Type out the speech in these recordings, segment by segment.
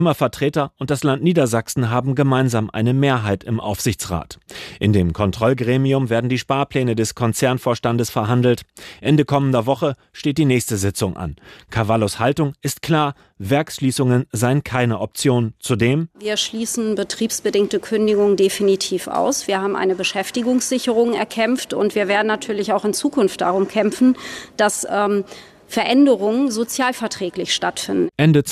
Vertreter und das Land Niedersachsen haben gemeinsam eine Mehrheit im Aufsichtsrat. In dem Kontrollgremium werden die Sparpläne des Konzernvorstandes verhandelt. Ende kommender Woche steht die nächste Sitzung an. Cavallos Haltung ist klar, Werksschließungen seien keine Option. Zudem: Wir schließen betriebsbedingte Kündigungen definitiv aus. Wir haben eine Beschäftigungssicherung erkämpft und wir werden natürlich auch in Zukunft darum kämpfen, dass Veränderungen sozialverträglich stattfinden. Ende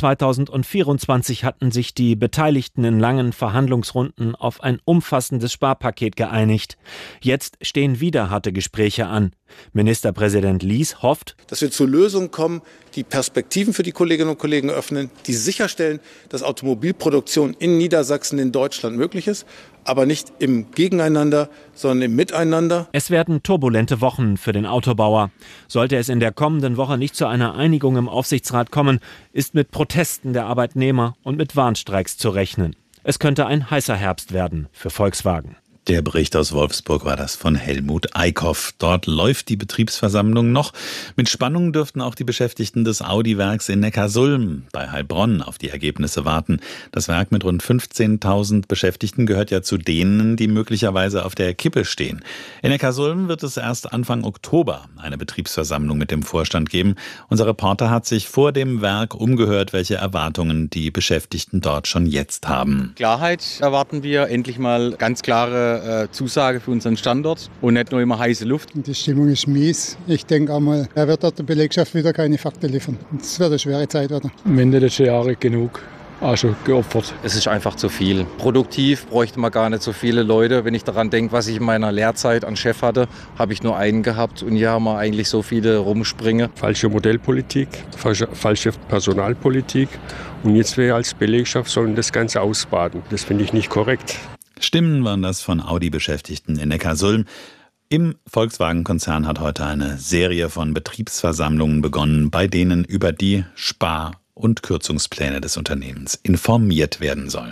2024 hatten sich die Beteiligten in langen Verhandlungsrunden auf ein umfassendes Sparpaket geeinigt. Jetzt stehen wieder harte Gespräche an. Ministerpräsident Lies hofft, dass wir zu Lösungen kommen, die Perspektiven für die Kolleginnen und Kollegen öffnen, die sicherstellen, dass Automobilproduktion in Niedersachsen, in Deutschland möglich ist, aber nicht im Gegeneinander, sondern im Miteinander. Es werden turbulente Wochen für den Autobauer. Sollte es in der kommenden Woche nicht zu einer Einigung im Aufsichtsrat kommen, ist mit Protesten der Arbeitnehmer und mit Warnstreiks zu rechnen. Es könnte ein heißer Herbst werden für Volkswagen. Der Bericht aus Wolfsburg war das von Helmut Eickhoff. Dort läuft die Betriebsversammlung noch. Mit Spannung dürften auch die Beschäftigten des Audi-Werks in Neckarsulm bei Heilbronn auf die Ergebnisse warten. Das Werk mit rund 15.000 Beschäftigten gehört ja zu denen, die möglicherweise auf der Kippe stehen. In Neckarsulm wird es erst Anfang Oktober eine Betriebsversammlung mit dem Vorstand geben. Unser Reporter hat sich vor dem Werk umgehört, welche Erwartungen die Beschäftigten dort schon jetzt haben. Klarheit erwarten wir, endlich mal ganz klare Zusage für unseren Standort und nicht nur immer heiße Luft. Die Stimmung ist mies. Ich denke einmal, er wird dort der Belegschaft wieder keine Fakten liefern. Es wird eine schwere Zeit werden. Am Ende des Jahres genug. Also geopfert. Es ist einfach zu viel. Produktiv bräuchte man gar nicht so viele Leute. Wenn ich daran denke, was ich in meiner Lehrzeit an Chef hatte, habe ich nur einen gehabt und hier haben wir eigentlich so viele rumspringen. Falsche Modellpolitik, falsche Personalpolitik und jetzt wir als Belegschaft sollen das Ganze ausbaden. Das finde ich nicht korrekt. Stimmen waren das von Audi-Beschäftigten in Neckarsulm. Im Volkswagen-Konzern hat heute eine Serie von Betriebsversammlungen begonnen, bei denen über die Spar- und Kürzungspläne des Unternehmens informiert werden soll.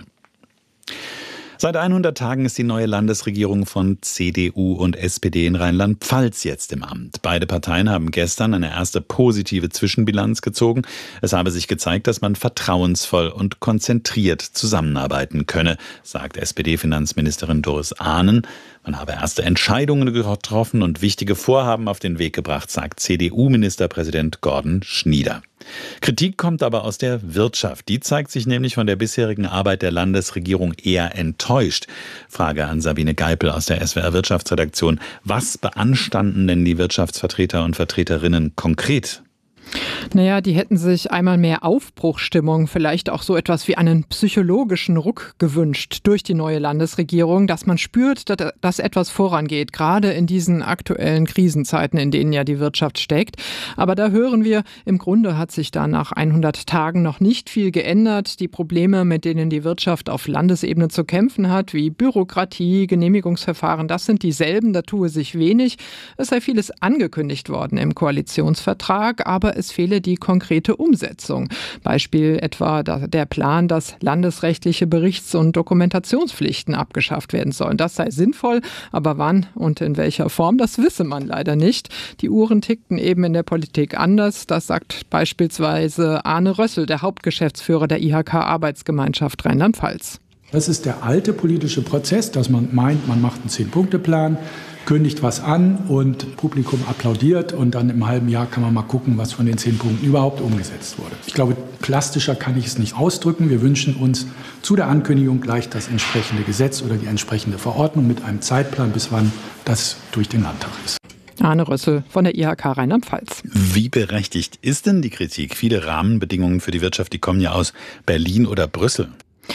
Seit 100 Tagen ist die neue Landesregierung von CDU und SPD in Rheinland-Pfalz jetzt im Amt. Beide Parteien haben gestern eine erste positive Zwischenbilanz gezogen. Es habe sich gezeigt, dass man vertrauensvoll und konzentriert zusammenarbeiten könne, sagt SPD-Finanzministerin Doris Ahnen. Man habe erste Entscheidungen getroffen und wichtige Vorhaben auf den Weg gebracht, sagt CDU-Ministerpräsident Gordon Schnieder. Kritik kommt aber aus der Wirtschaft. Die zeigt sich nämlich von der bisherigen Arbeit der Landesregierung eher enttäuscht. Frage an Sabine Geipel aus der SWR-Wirtschaftsredaktion. Was beanstanden denn die Wirtschaftsvertreter und Vertreterinnen konkret? Naja, die hätten sich einmal mehr Aufbruchsstimmung, vielleicht auch so etwas wie einen psychologischen Ruck gewünscht durch die neue Landesregierung, dass man spürt, dass etwas vorangeht, gerade in diesen aktuellen Krisenzeiten, in denen ja die Wirtschaft steckt. Aber da hören wir, im Grunde hat sich da nach 100 Tagen noch nicht viel geändert. Die Probleme, mit denen die Wirtschaft auf Landesebene zu kämpfen hat, wie Bürokratie, Genehmigungsverfahren, das sind dieselben, da tue sich wenig. Es sei vieles angekündigt worden im Koalitionsvertrag, aber es fehle die konkrete Umsetzung. Beispiel etwa der Plan, dass landesrechtliche Berichts- und Dokumentationspflichten abgeschafft werden sollen. Das sei sinnvoll, aber wann und in welcher Form, das wisse man leider nicht. Die Uhren tickten eben in der Politik anders. Das sagt beispielsweise Arne Rössel, der Hauptgeschäftsführer der IHK-Arbeitsgemeinschaft Rheinland-Pfalz. Das ist der alte politische Prozess, dass man meint, man macht einen 10-Punkte-Plan, kündigt was an und Publikum applaudiert und dann im halben Jahr kann man mal gucken, was von den 10 Punkten überhaupt umgesetzt wurde. Ich glaube, plastischer kann ich es nicht ausdrücken. Wir wünschen uns zu der Ankündigung gleich das entsprechende Gesetz oder die entsprechende Verordnung mit einem Zeitplan, bis wann das durch den Landtag ist. Arne Rössel von der IHK Rheinland-Pfalz. Wie berechtigt ist denn die Kritik? Viele Rahmenbedingungen für die Wirtschaft, die kommen ja aus Berlin oder Brüssel.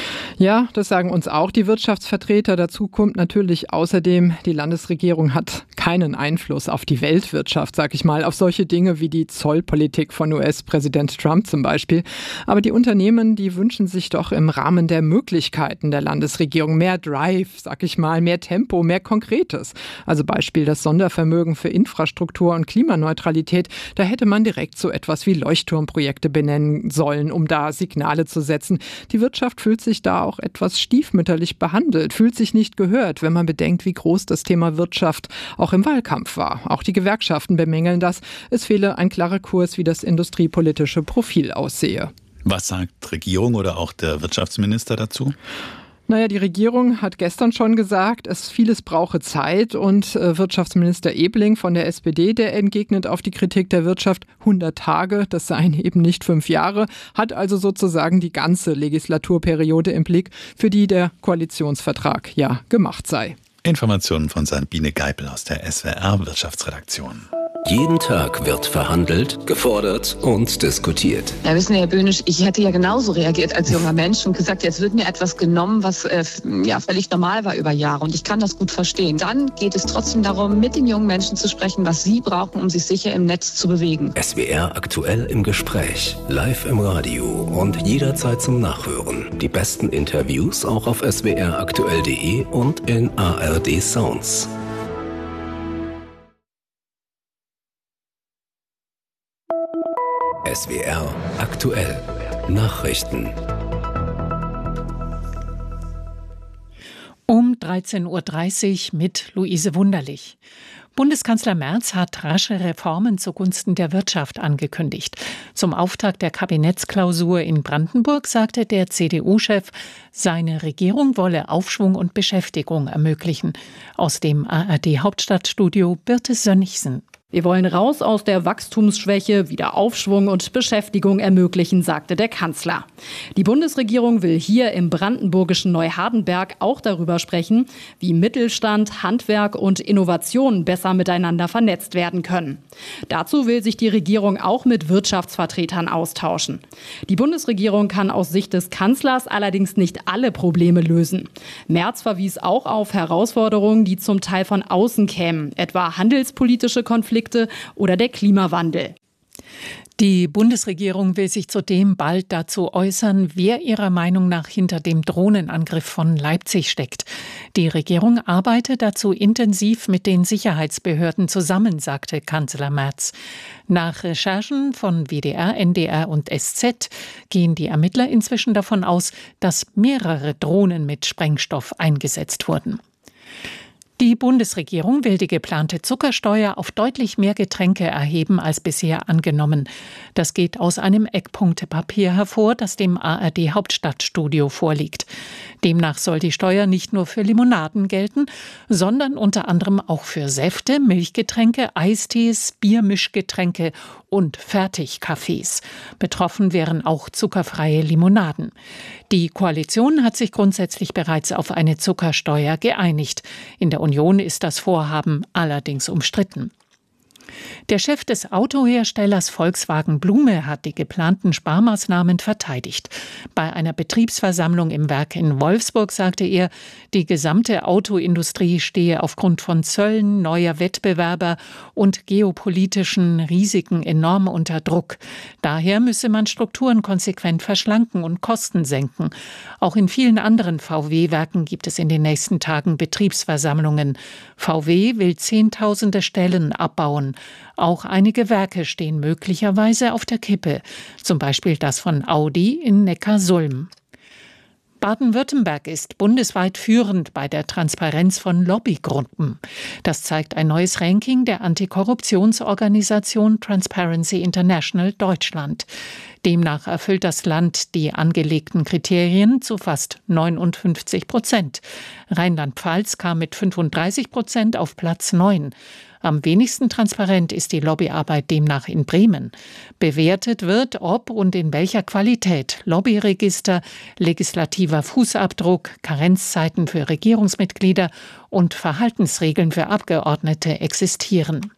Ja, das sagen uns auch die Wirtschaftsvertreter. Dazu kommt natürlich außerdem, die Landesregierung hat keinen Einfluss auf die Weltwirtschaft, sag ich mal, auf solche Dinge wie die Zollpolitik von US-Präsident Trump zum Beispiel. Aber die Unternehmen, die wünschen sich doch im Rahmen der Möglichkeiten der Landesregierung mehr Drive, sag ich mal, mehr Tempo, mehr Konkretes. Also Beispiel das Sondervermögen für Infrastruktur und Klimaneutralität. Da hätte man direkt so etwas wie Leuchtturmprojekte benennen sollen, um da Signale zu setzen. Die Wirtschaft fühlt sich da auch etwas stiefmütterlich behandelt, fühlt sich nicht gehört, wenn man bedenkt, wie groß das Thema Wirtschaft auch im Wahlkampf war. Auch die Gewerkschaften bemängeln das. Es fehle ein klarer Kurs, wie das industriepolitische Profil aussehe. Was sagt Regierung oder auch der Wirtschaftsminister dazu? Naja, die Regierung hat gestern schon gesagt, vieles brauche Zeit und Wirtschaftsminister Ebling von der SPD, der entgegnet auf die Kritik der Wirtschaft, 100 Tage, das seien eben nicht 5 Jahre, hat also sozusagen die ganze Legislaturperiode im Blick, für die der Koalitionsvertrag ja gemacht sei. Informationen von Sabine Geipel aus der SWR Wirtschaftsredaktion. Jeden Tag wird verhandelt, gefordert und diskutiert. Ja, wissen Sie, Herr Böhnisch, ich hätte ja genauso reagiert als junger Mensch und gesagt, jetzt wird mir etwas genommen, was völlig normal war über Jahre. Und ich kann das gut verstehen. Dann geht es trotzdem darum, mit den jungen Menschen zu sprechen, was sie brauchen, um sich sicher im Netz zu bewegen. SWR aktuell im Gespräch, live im Radio und jederzeit zum Nachhören. Die besten Interviews auch auf swraktuell.de und in ARD Sounds. SWR aktuell. Nachrichten. Um 13.30 Uhr mit Luise Wunderlich. Bundeskanzler Merz hat rasche Reformen zugunsten der Wirtschaft angekündigt. Zum Auftakt der Kabinettsklausur in Brandenburg sagte der CDU-Chef, seine Regierung wolle Aufschwung und Beschäftigung ermöglichen. Aus dem ARD-Hauptstadtstudio Birte Sönnigsen. Wir wollen raus aus der Wachstumsschwäche, wieder Aufschwung und Beschäftigung ermöglichen, sagte der Kanzler. Die Bundesregierung will hier im brandenburgischen Neuhardenberg auch darüber sprechen, wie Mittelstand, Handwerk und Innovation besser miteinander vernetzt werden können. Dazu will sich die Regierung auch mit Wirtschaftsvertretern austauschen. Die Bundesregierung kann aus Sicht des Kanzlers allerdings nicht alle Probleme lösen. Merz verwies auch auf Herausforderungen, die zum Teil von außen kämen, etwa handelspolitische Konflikte oder der Klimawandel. Die Bundesregierung will sich zudem bald dazu äußern, wer ihrer Meinung nach hinter dem Drohnenangriff von Leipzig steckt. Die Regierung arbeitet dazu intensiv mit den Sicherheitsbehörden zusammen, sagte Kanzler Merz. Nach Recherchen von WDR, NDR und SZ gehen die Ermittler inzwischen davon aus, dass mehrere Drohnen mit Sprengstoff eingesetzt wurden. Die Bundesregierung will die geplante Zuckersteuer auf deutlich mehr Getränke erheben als bisher angenommen. Das geht aus einem Eckpunktepapier hervor, das dem ARD-Hauptstadtstudio vorliegt. Demnach soll die Steuer nicht nur für Limonaden gelten, sondern unter anderem auch für Säfte, Milchgetränke, Eistees, Biermischgetränke und Fertigkaffees. Betroffen wären auch zuckerfreie Limonaden. Die Koalition hat sich grundsätzlich bereits auf eine Zuckersteuer geeinigt. In der Union ist das Vorhaben allerdings umstritten. Der Chef des Autoherstellers Volkswagen Blume hat die geplanten Sparmaßnahmen verteidigt. Bei einer Betriebsversammlung im Werk in Wolfsburg sagte er, die gesamte Autoindustrie stehe aufgrund von Zöllen, neuer Wettbewerber und geopolitischen Risiken enorm unter Druck. Daher müsse man Strukturen konsequent verschlanken und Kosten senken. Auch in vielen anderen VW-Werken gibt es in den nächsten Tagen Betriebsversammlungen. VW will Zehntausende Stellen abbauen. Auch einige Werke stehen möglicherweise auf der Kippe, zum Beispiel das von Audi in Neckarsulm. Baden-Württemberg ist bundesweit führend bei der Transparenz von Lobbygruppen. Das zeigt ein neues Ranking der Antikorruptionsorganisation Transparency International Deutschland. Demnach erfüllt das Land die angelegten Kriterien zu fast 59%. Rheinland-Pfalz kam mit 35% auf Platz 9. Am wenigsten transparent ist die Lobbyarbeit demnach in Bremen. Bewertet wird, ob und in welcher Qualität Lobbyregister, legislativer Fußabdruck, Karenzzeiten für Regierungsmitglieder und Verhaltensregeln für Abgeordnete existieren.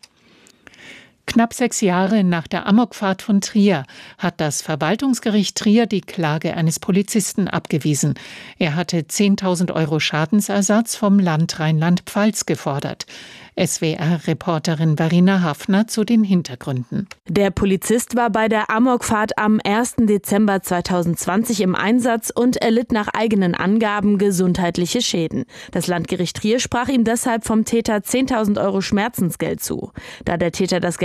Knapp 6 Jahre nach der Amokfahrt von Trier hat das Verwaltungsgericht Trier die Klage eines Polizisten abgewiesen. Er hatte 10.000 € Schadensersatz vom Land Rheinland-Pfalz gefordert. SWR-Reporterin Verena Hafner zu den Hintergründen. Der Polizist war bei der Amokfahrt am 1. Dezember 2020 im Einsatz und erlitt nach eigenen Angaben gesundheitliche Schäden. Das Landgericht Trier sprach ihm deshalb vom Täter 10.000 € Schmerzensgeld zu. Da der Täter das Geld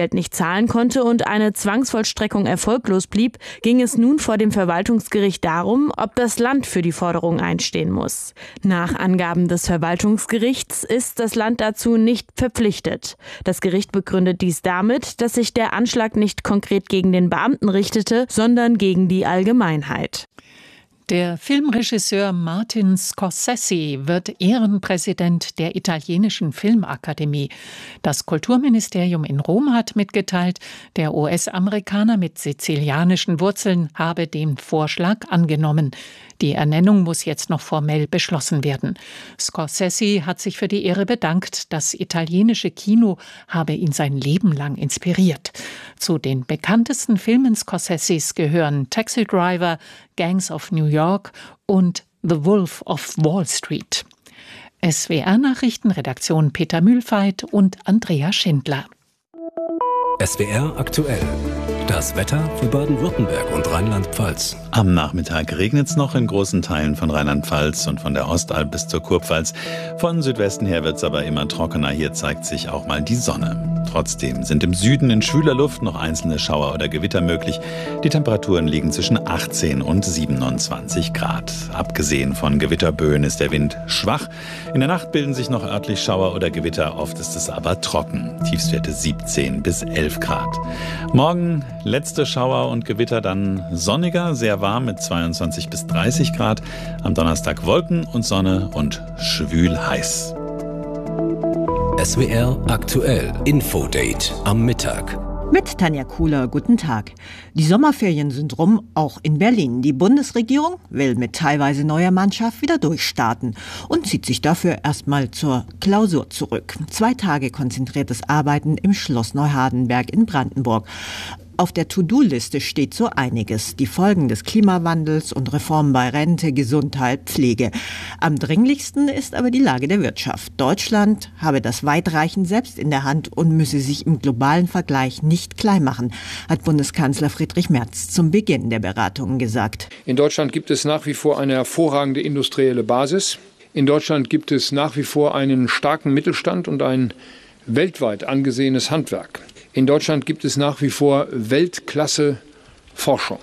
Geld nicht zahlen konnte und eine Zwangsvollstreckung erfolglos blieb, ging es nun vor dem Verwaltungsgericht darum, ob das Land für die Forderung einstehen muss. Nach Angaben des Verwaltungsgerichts ist das Land dazu nicht verpflichtet. Das Gericht begründet dies damit, dass sich der Anschlag nicht konkret gegen den Beamten richtete, sondern gegen die Allgemeinheit. Der Filmregisseur Martin Scorsese wird Ehrenpräsident der italienischen Filmakademie. Das Kulturministerium in Rom hat mitgeteilt, der US-Amerikaner mit sizilianischen Wurzeln habe den Vorschlag angenommen. Die Ernennung muss jetzt noch formell beschlossen werden. Scorsese hat sich für die Ehre bedankt. Das italienische Kino habe ihn sein Leben lang inspiriert. Zu den bekanntesten Filmen Scorseses gehören Taxi Driver, Gangs of New York und The Wolf of Wall Street. SWR Nachrichtenredaktion Peter Mühlfeit und Andrea Schindler. SWR aktuell. Das Wetter für Baden-Württemberg und Rheinland-Pfalz. Am Nachmittag regnet es noch in großen Teilen von Rheinland-Pfalz und von der Ostalb bis zur Kurpfalz. Von Südwesten her wird es aber immer trockener. Hier zeigt sich auch mal die Sonne. Trotzdem sind im Süden in schwüler Luft noch einzelne Schauer oder Gewitter möglich. Die Temperaturen liegen zwischen 18 und 27 Grad. Abgesehen von Gewitterböen ist der Wind schwach. In der Nacht bilden sich noch örtlich Schauer oder Gewitter. Oft ist es aber trocken. Tiefstwerte 17 bis 11 Grad. Morgen letzte Schauer und Gewitter, dann sonniger, sehr warm mit 22 bis 30 Grad. Am Donnerstag Wolken und Sonne und schwül heiß. SWR aktuell. Infodate am Mittag. Mit Tanja Kuhler, guten Tag. Die Sommerferien sind rum, auch in Berlin. Die Bundesregierung will mit teilweise neuer Mannschaft wieder durchstarten und zieht sich dafür erstmal zur Klausur zurück. 2 Tage konzentriertes Arbeiten im Schloss Neuhardenberg in Brandenburg. Auf der To-Do-Liste steht so einiges. Die Folgen des Klimawandels und Reformen bei Rente, Gesundheit, Pflege. Am dringlichsten ist aber die Lage der Wirtschaft. Deutschland habe das Weitreichen selbst in der Hand und müsse sich im globalen Vergleich nicht klein machen, hat Bundeskanzler Friedrich Merz zum Beginn der Beratungen gesagt. In Deutschland gibt es nach wie vor eine hervorragende industrielle Basis. In Deutschland gibt es nach wie vor einen starken Mittelstand und ein weltweit angesehenes Handwerk. In Deutschland gibt es nach wie vor Weltklasse-Forschung.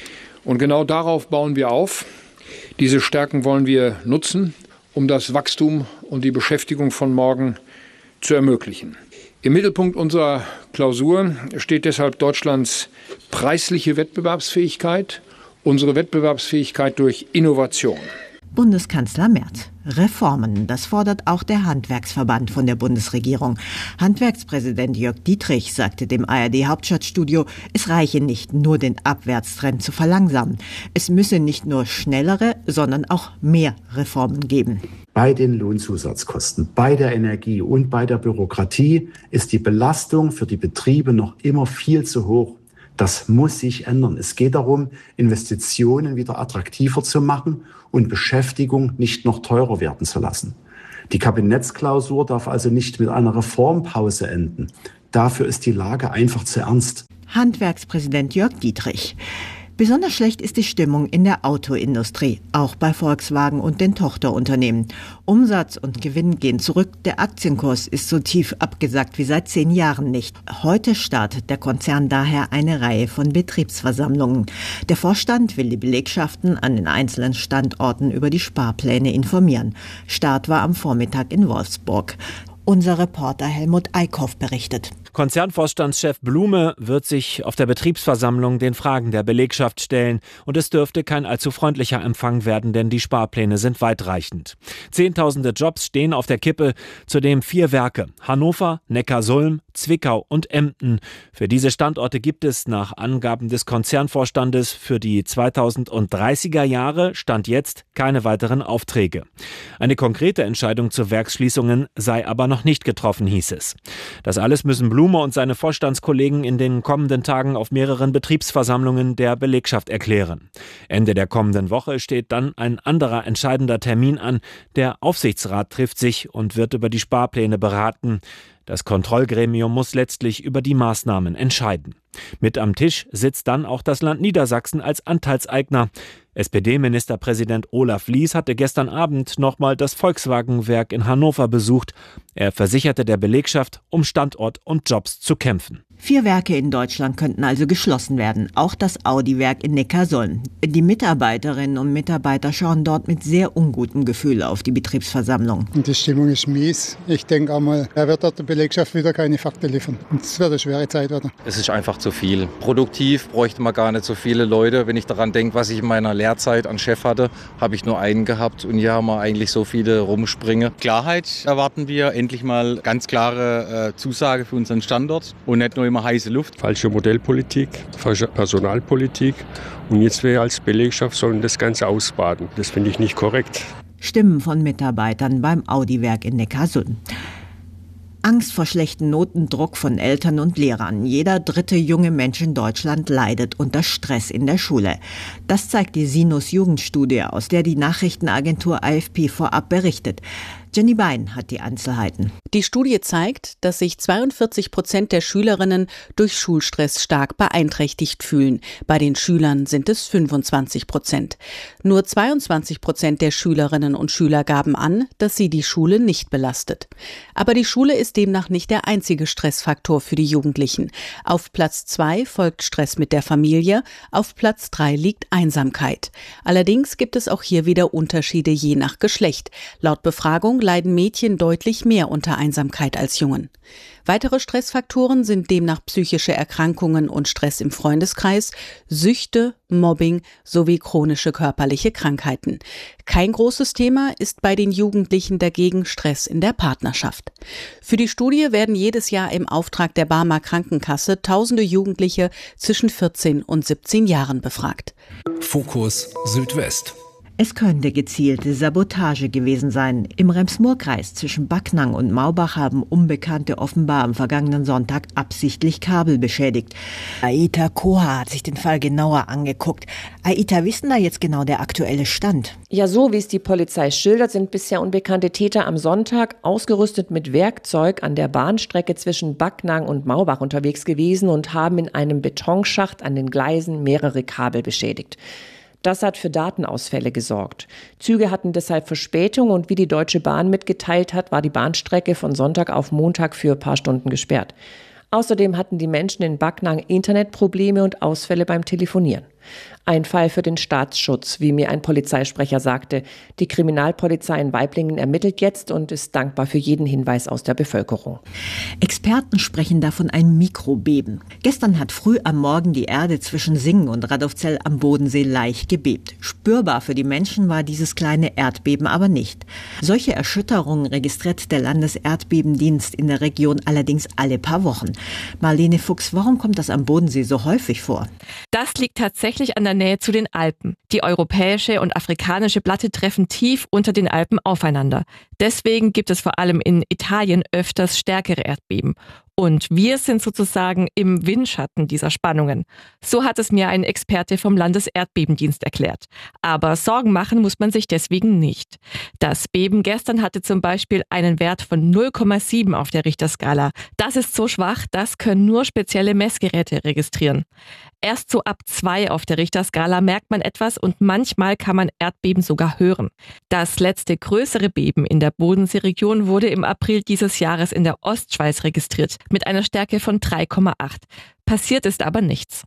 Und genau darauf bauen wir auf. Diese Stärken wollen wir nutzen, um das Wachstum und die Beschäftigung von morgen zu ermöglichen. Im Mittelpunkt unserer Klausur steht deshalb Deutschlands preisliche Wettbewerbsfähigkeit, unsere Wettbewerbsfähigkeit durch Innovation. Bundeskanzler Merz. Reformen, das fordert auch der Handwerksverband von der Bundesregierung. Handwerkspräsident Jörg Dietrich sagte dem ARD-Hauptstadtstudio, es reiche nicht nur, den Abwärtstrend zu verlangsamen. Es müsse nicht nur schnellere, sondern auch mehr Reformen geben. Bei den Lohnzusatzkosten, bei der Energie und bei der Bürokratie ist die Belastung für die Betriebe noch immer viel zu hoch. Das muss sich ändern. Es geht darum, Investitionen wieder attraktiver zu machen und Beschäftigung nicht noch teurer werden zu lassen. Die Kabinettsklausur darf also nicht mit einer Reformpause enden. Dafür ist die Lage einfach zu ernst. Handwerkspräsident Jörg Dietrich. Besonders schlecht ist die Stimmung in der Autoindustrie, auch bei Volkswagen und den Tochterunternehmen. Umsatz und Gewinn gehen zurück, der Aktienkurs ist so tief abgesackt wie seit 10 Jahren nicht. Heute startet der Konzern daher eine Reihe von Betriebsversammlungen. Der Vorstand will die Belegschaften an den einzelnen Standorten über die Sparpläne informieren. Start war am Vormittag in Wolfsburg. Unser Reporter Helmut Eickhoff berichtet. Konzernvorstandschef Blume wird sich auf der Betriebsversammlung den Fragen der Belegschaft stellen. Und es dürfte kein allzu freundlicher Empfang werden, denn die Sparpläne sind weitreichend. Zehntausende Jobs stehen auf der Kippe, zudem 4 Werke: Hannover, Neckarsulm, Zwickau und Emden. Für diese Standorte gibt es nach Angaben des Konzernvorstandes für die 2030er Jahre Stand jetzt keine weiteren Aufträge. Eine konkrete Entscheidung zu Werksschließungen sei aber noch nicht getroffen, hieß es. Das alles müssen Blume und seine Vorstandskollegen in den kommenden Tagen auf mehreren Betriebsversammlungen der Belegschaft erklären. Ende der kommenden Woche steht dann ein anderer entscheidender Termin an. Der Aufsichtsrat trifft sich und wird über die Sparpläne beraten. Das Kontrollgremium muss letztlich über die Maßnahmen entscheiden. Mit am Tisch sitzt dann auch das Land Niedersachsen als Anteilseigner. SPD-Ministerpräsident Olaf Lies hatte gestern Abend nochmal das Volkswagen-Werk in Hannover besucht. Er versicherte der Belegschaft, um Standort und Jobs zu kämpfen. 4 Werke in Deutschland könnten also geschlossen werden, auch das Audi-Werk in Neckarsulm. Die Mitarbeiterinnen und Mitarbeiter schauen dort mit sehr ungutem Gefühl auf die Betriebsversammlung. Und die Stimmung ist mies. Ich denke einmal, er wird dort der Belegschaft wieder keine Fakten liefern. Es wird eine schwere Zeit werden. Es ist einfach zu viel. Produktiv bräuchte man gar nicht so viele Leute. Wenn ich daran denke, was ich in meiner Lehrzeit an Chef hatte, habe ich nur einen gehabt und hier haben wir eigentlich so viele rumspringen. Klarheit erwarten wir, endlich mal ganz klare Zusage für unseren Standort und nicht nur immer heiße Luft. Falsche Modellpolitik, falsche Personalpolitik. Und jetzt wir als Belegschaft sollen das Ganze ausbaden. Das finde ich nicht korrekt. Stimmen von Mitarbeitern beim Audi-Werk in Neckarsulm. Angst vor schlechten Noten, Druck von Eltern und Lehrern. Jeder 3. junge Mensch in Deutschland leidet unter Stress in der Schule. Das zeigt die Sinus-Jugendstudie, aus der die Nachrichtenagentur AFP vorab berichtet. Jenny Bein hat die Einzelheiten. Die Studie zeigt, dass sich 42% der Schülerinnen durch Schulstress stark beeinträchtigt fühlen. Bei den Schülern sind es 25%. Nur 22% der Schülerinnen und Schüler gaben an, dass sie die Schule nicht belastet. Aber die Schule ist demnach nicht der einzige Stressfaktor für die Jugendlichen. Auf Platz 2 folgt Stress mit der Familie, auf Platz 3 liegt Einsamkeit. Allerdings gibt es auch hier wieder Unterschiede je nach Geschlecht. Laut Befragung leiden Mädchen deutlich mehr unter Einsamkeit als Jungen. Weitere Stressfaktoren sind demnach psychische Erkrankungen und Stress im Freundeskreis, Süchte, Mobbing sowie chronische körperliche Krankheiten. Kein großes Thema ist bei den Jugendlichen dagegen Stress in der Partnerschaft. Für die Studie werden jedes Jahr im Auftrag der Barmer Krankenkasse tausende Jugendliche zwischen 14 und 17 Jahren befragt. Fokus Südwest. Es könnte gezielte Sabotage gewesen sein. Im Rems-Murr-Kreis zwischen Backnang und Maubach haben Unbekannte offenbar am vergangenen Sonntag absichtlich Kabel beschädigt. Aita Koha hat sich den Fall genauer angeguckt. Aita, wie ist denn da jetzt genau der aktuelle Stand? Ja, so wie es die Polizei schildert, sind bisher unbekannte Täter am Sonntag ausgerüstet mit Werkzeug an der Bahnstrecke zwischen Backnang und Maubach unterwegs gewesen und haben in einem Betonschacht an den Gleisen mehrere Kabel beschädigt. Das hat für Datenausfälle gesorgt. Züge hatten deshalb Verspätung und wie die Deutsche Bahn mitgeteilt hat, war die Bahnstrecke von Sonntag auf Montag für ein paar Stunden gesperrt. Außerdem hatten die Menschen in Backnang Internetprobleme und Ausfälle beim Telefonieren. Ein Fall für den Staatsschutz, wie mir ein Polizeisprecher sagte. Die Kriminalpolizei in Waiblingen ermittelt jetzt und ist dankbar für jeden Hinweis aus der Bevölkerung. Experten sprechen davon ein Mikrobeben. Gestern hat früh am Morgen die Erde zwischen Singen und Radolfzell am Bodensee leicht gebebt. Spürbar für die Menschen war dieses kleine Erdbeben aber nicht. Solche Erschütterungen registriert der Landeserdbebendienst in der Region allerdings alle paar Wochen. Marlene Fuchs, warum kommt das am Bodensee so häufig vor? Das liegt tatsächlich an der Nähe zu den Alpen. Die europäische und afrikanische Platte treffen tief unter den Alpen aufeinander. Deswegen gibt es vor allem in Italien öfters stärkere Erdbeben. Und wir sind sozusagen im Windschatten dieser Spannungen. So hat es mir ein Experte vom Landeserdbebendienst erklärt. Aber Sorgen machen muss man sich deswegen nicht. Das Beben gestern hatte zum Beispiel einen Wert von 0,7 auf der Richterskala. Das ist so schwach, das können nur spezielle Messgeräte registrieren. Erst so ab 2 auf der Richterskala merkt man etwas und manchmal kann man Erdbeben sogar hören. Das letzte größere Beben in der Bodenseeregion wurde im April dieses Jahres in der Ostschweiz registriert, mit einer Stärke von 3,8. Passiert ist aber nichts.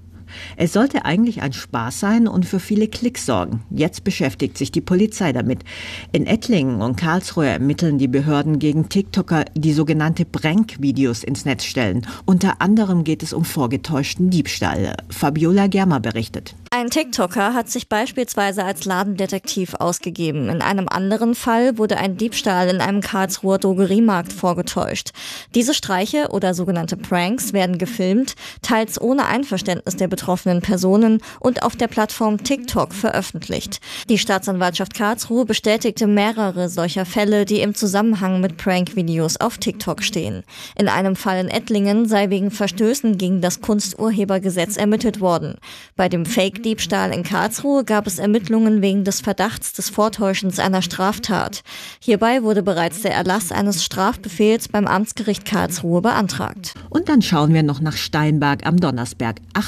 Es sollte eigentlich ein Spaß sein und für viele Klicks sorgen. Jetzt beschäftigt sich die Polizei damit. In Ettlingen und Karlsruhe ermitteln die Behörden gegen TikToker, die sogenannte Prank-Videos ins Netz stellen. Unter anderem geht es um vorgetäuschten Diebstahl. Fabiola Germer berichtet. Ein TikToker hat sich beispielsweise als Ladendetektiv ausgegeben. In einem anderen Fall wurde ein Diebstahl in einem Karlsruher Drogeriemarkt vorgetäuscht. Diese Streiche oder sogenannte Pranks werden gefilmt, teils ohne Einverständnis der betroffenen Personen und auf der Plattform TikTok veröffentlicht. Die Staatsanwaltschaft Karlsruhe bestätigte mehrere solcher Fälle, die im Zusammenhang mit Prank-Videos auf TikTok stehen. In einem Fall in Ettlingen sei wegen Verstößen gegen das Kunsturhebergesetz ermittelt worden. Bei dem Fake-Diebstahl in Karlsruhe gab es Ermittlungen wegen des Verdachts des Vortäuschens einer Straftat. Hierbei wurde bereits der Erlass eines Strafbefehls beim Amtsgericht Karlsruhe beantragt. Und dann schauen wir noch nach Steinberg am Donnersberg. 8 Feuerwehren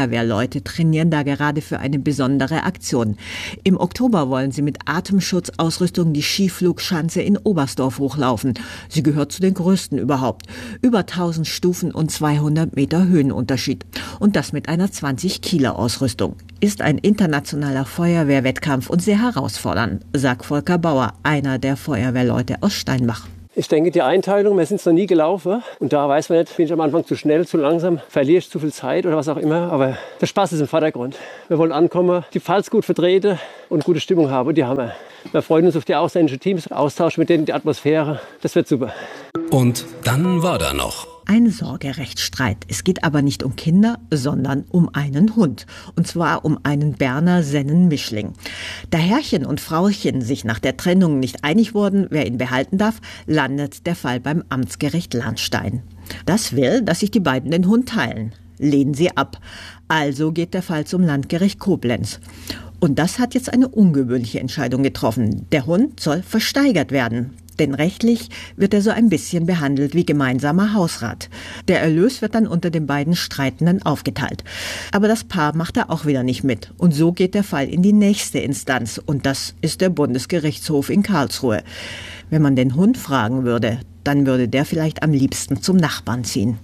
Feuerwehrleute trainieren da gerade für eine besondere Aktion. Im Oktober wollen sie mit Atemschutzausrüstung die Skiflugschanze in Oberstdorf hochlaufen. Sie gehört zu den größten überhaupt. Über 1000 Stufen und 200 Meter Höhenunterschied. Und das mit einer 20-Kilo-Ausrüstung. Ist ein internationaler Feuerwehrwettkampf und sehr herausfordernd, sagt Volker Bauer, einer der Feuerwehrleute aus Steinbach. Ich denke, die Einteilung, wir sind es noch nie gelaufen und da weiß man nicht, bin ich am Anfang zu schnell, zu langsam, verliere ich zu viel Zeit oder was auch immer, aber der Spaß ist im Vordergrund. Wir wollen ankommen, die Pfalz gut vertreten und gute Stimmung haben und die haben wir. Wir freuen uns auf die ausländischen Teams, Austausch mit denen, die Atmosphäre, das wird super. Und dann war da noch ein Sorgerechtsstreit. Es geht aber nicht um Kinder, sondern um einen Hund. Und zwar um einen Berner Sennen-Mischling. Da Herrchen und Frauchen sich nach der Trennung nicht einig wurden, wer ihn behalten darf, landet der Fall beim Amtsgericht Lahnstein. Das will, dass sich die beiden den Hund teilen. Lehnen sie ab. Also geht der Fall zum Landgericht Koblenz. Und das hat jetzt eine ungewöhnliche Entscheidung getroffen. Der Hund soll versteigert werden. Denn rechtlich wird er so ein bisschen behandelt wie gemeinsamer Hausrat. Der Erlös wird dann unter den beiden Streitenden aufgeteilt. Aber das Paar macht da auch wieder nicht mit. Und so geht der Fall in die nächste Instanz. Und das ist der Bundesgerichtshof in Karlsruhe. Wenn man den Hund fragen würde, dann würde der vielleicht am liebsten zum Nachbarn ziehen.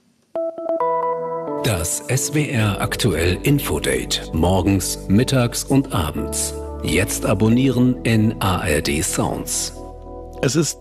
Das SWR aktuell Infodate. Morgens, mittags und abends. Jetzt abonnieren in ARD Sounds. Es ist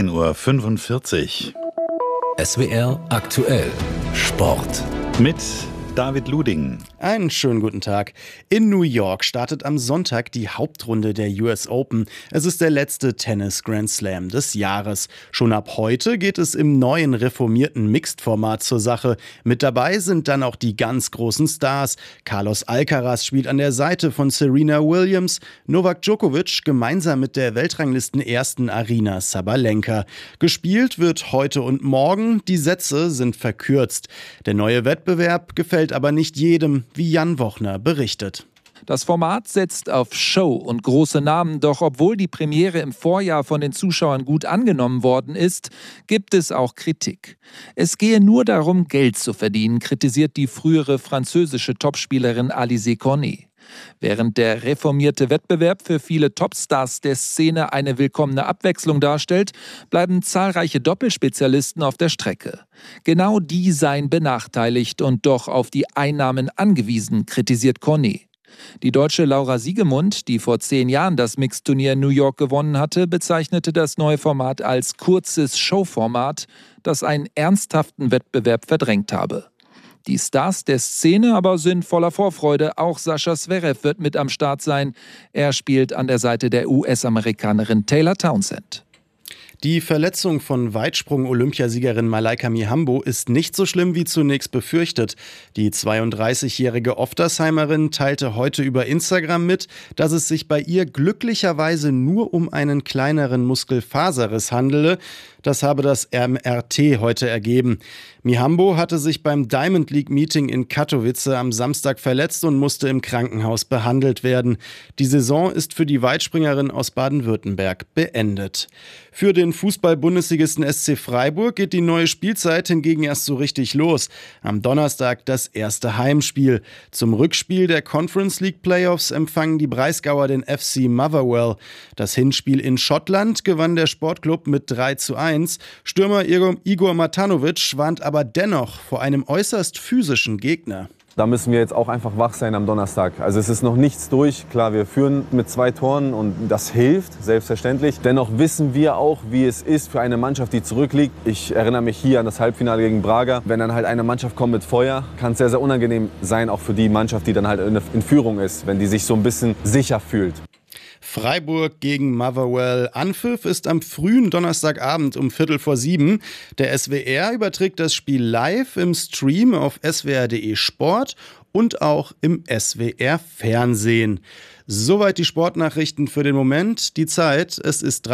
13:45 Uhr. SWR aktuell Sport. Mit David Luding. Einen schönen guten Tag. In New York startet am Sonntag die Hauptrunde der US Open. Es ist der letzte Tennis-Grand Slam des Jahres. Schon ab heute geht es im neuen reformierten Mixed-Format zur Sache. Mit dabei sind dann auch die ganz großen Stars. Carlos Alcaraz spielt an der Seite von Serena Williams, Novak Djokovic gemeinsam mit der Weltranglisten-Ersten Aryna Sabalenka. Gespielt wird heute und morgen. Die Sätze sind verkürzt. Der neue Wettbewerb gefällt aber nicht jedem, wie Jan Wochner berichtet. Das Format setzt auf Show und große Namen, doch obwohl die Premiere im Vorjahr von den Zuschauern gut angenommen worden ist, gibt es auch Kritik. Es gehe nur darum, Geld zu verdienen, kritisiert die frühere französische Topspielerin Alizé Cornet. Während der reformierte Wettbewerb für viele Topstars der Szene eine willkommene Abwechslung darstellt, bleiben zahlreiche Doppelspezialisten auf der Strecke. Genau die seien benachteiligt und doch auf die Einnahmen angewiesen, kritisiert Cornet. Die Deutsche Laura Siegemund, die vor 10 Jahren das Mixturnier in New York gewonnen hatte, bezeichnete das neue Format als kurzes Showformat, das einen ernsthaften Wettbewerb verdrängt habe. Die Stars der Szene aber sind voller Vorfreude. Auch Sascha Zverev wird mit am Start sein. Er spielt an der Seite der US-Amerikanerin Taylor Townsend. Die Verletzung von Weitsprung-Olympiasiegerin Malaika Mihambo ist nicht so schlimm wie zunächst befürchtet. Die 32-jährige Oftersheimerin teilte heute über Instagram mit, dass es sich bei ihr glücklicherweise nur um einen kleineren Muskelfaserriss handele. Das habe das MRT heute ergeben. Mihambo hatte sich beim Diamond League Meeting in Katowice am Samstag verletzt und musste im Krankenhaus behandelt werden. Die Saison ist für die Weitspringerin aus Baden-Württemberg beendet. Für den Fußball-Bundesligisten SC Freiburg geht die neue Spielzeit hingegen erst so richtig los. Am Donnerstag das erste Heimspiel. Zum Rückspiel der Conference League Playoffs empfangen die Breisgauer den FC Motherwell. Das Hinspiel in Schottland gewann der Sportclub mit 3:1. Stürmer Igor Matanovic warnt aber dennoch vor einem äußerst physischen Gegner. Da müssen wir jetzt auch einfach wach sein am Donnerstag. Also es ist noch nichts durch. Klar, wir führen mit 2 Toren und das hilft, selbstverständlich. Dennoch wissen wir auch, wie es ist für eine Mannschaft, die zurückliegt. Ich erinnere mich hier an das Halbfinale gegen Braga. Wenn dann halt eine Mannschaft kommt mit Feuer, kann es sehr, sehr unangenehm sein, auch für die Mannschaft, die dann halt in Führung ist, wenn die sich so ein bisschen sicher fühlt. Freiburg gegen Motherwell. Anpfiff ist am frühen Donnerstagabend um 6:45. Der SWR überträgt das Spiel live im Stream auf swr.de Sport und auch im SWR Fernsehen. Soweit die Sportnachrichten für den Moment. Die Zeit, es ist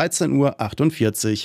13:48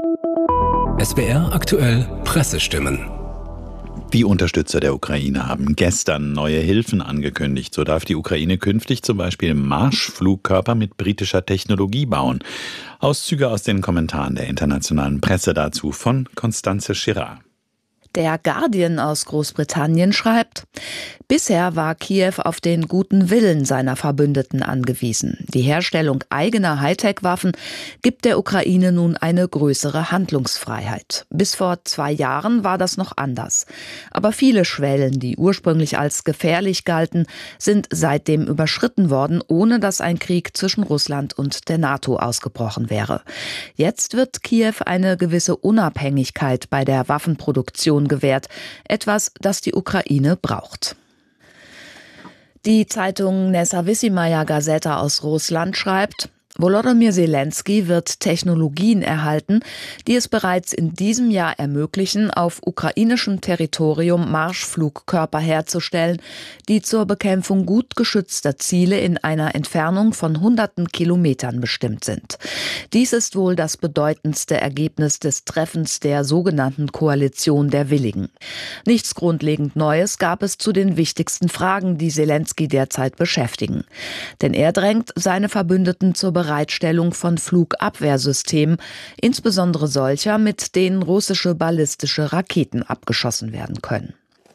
Uhr. SWR aktuell Pressestimmen. Die Unterstützer der Ukraine haben gestern neue Hilfen angekündigt. So darf die Ukraine künftig zum Beispiel Marschflugkörper mit britischer Technologie bauen. Auszüge aus den Kommentaren der internationalen Presse dazu von Constanze Schirra. Der Guardian aus Großbritannien schreibt: Bisher war Kiew auf den guten Willen seiner Verbündeten angewiesen. Die Herstellung eigener Hightech-Waffen gibt der Ukraine nun eine größere Handlungsfreiheit. Bis vor 2 Jahren war das noch anders. Aber viele Schwellen, die ursprünglich als gefährlich galten, sind seitdem überschritten worden, ohne dass ein Krieg zwischen Russland und der NATO ausgebrochen wäre. Jetzt wird Kiew eine gewisse Unabhängigkeit bei der Waffenproduktion gewährt, etwas, das die Ukraine braucht. Die Zeitung Nezawissimaya Gazeta aus Russland schreibt: Volodymyr Zelensky wird Technologien erhalten, die es bereits in diesem Jahr ermöglichen, auf ukrainischem Territorium Marschflugkörper herzustellen, die zur Bekämpfung gut geschützter Ziele in einer Entfernung von hunderten Kilometern bestimmt sind. Dies ist wohl das bedeutendste Ergebnis des Treffens der sogenannten Koalition der Willigen. Nichts grundlegend Neues gab es zu den wichtigsten Fragen, die Zelensky derzeit beschäftigen. Denn er drängt seine Verbündeten zur Bereitstellung von Flugabwehrsystemen, insbesondere solcher, mit denen russische ballistische Raketen abgeschossen werden können.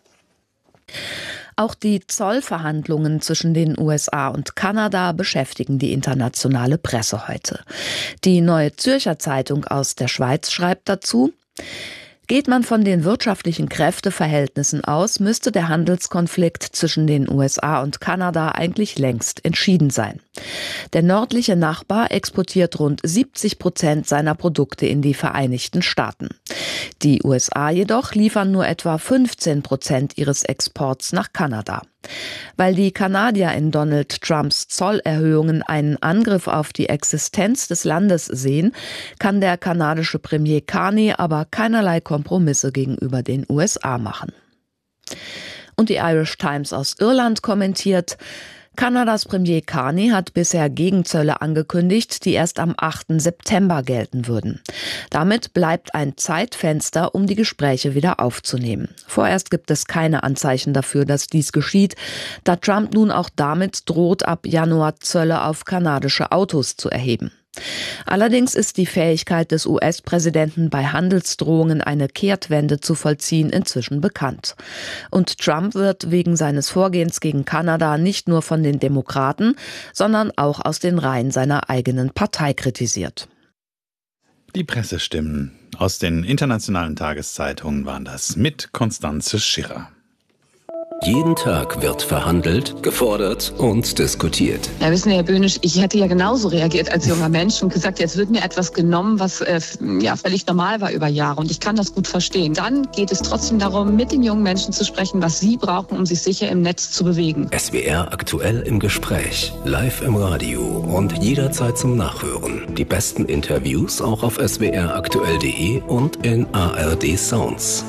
Auch die Zollverhandlungen zwischen den USA und Kanada beschäftigen die internationale Presse heute. Die Neue Zürcher Zeitung aus der Schweiz schreibt dazu: Geht man von den wirtschaftlichen Kräfteverhältnissen aus, müsste der Handelskonflikt zwischen den USA und Kanada eigentlich längst entschieden sein. Der nördliche Nachbar exportiert rund 70% seiner Produkte in die Vereinigten Staaten. Die USA jedoch liefern nur etwa 15% ihres Exports nach Kanada. Weil die Kanadier in Donald Trumps Zollerhöhungen einen Angriff auf die Existenz des Landes sehen, kann der kanadische Premier Carney aber keinerlei Kompromisse gegenüber den USA machen. Und die Irish Times aus Irland kommentiert: Kanadas Premier Carney hat bisher Gegenzölle angekündigt, die erst am 8. September gelten würden. Damit bleibt ein Zeitfenster, um die Gespräche wieder aufzunehmen. Vorerst gibt es keine Anzeichen dafür, dass dies geschieht, da Trump nun auch damit droht, ab Januar Zölle auf kanadische Autos zu erheben. Allerdings ist die Fähigkeit des US-Präsidenten, bei Handelsdrohungen eine Kehrtwende zu vollziehen, inzwischen bekannt. Und Trump wird wegen seines Vorgehens gegen Kanada nicht nur von den Demokraten, sondern auch aus den Reihen seiner eigenen Partei kritisiert. Die Pressestimmen aus den internationalen Tageszeitungen waren das mit Constanze Schirrer. Jeden Tag wird verhandelt, gefordert und diskutiert. Ja, wissen Sie, Herr Böhnisch, ich hätte ja genauso reagiert als junger Mensch und gesagt, jetzt wird mir etwas genommen, was völlig normal war über Jahre. Und ich kann das gut verstehen. Dann geht es trotzdem darum, mit den jungen Menschen zu sprechen, was sie brauchen, um sich sicher im Netz zu bewegen. SWR aktuell im Gespräch, live im Radio und jederzeit zum Nachhören. Die besten Interviews auch auf swraktuell.de und in ARD Sounds.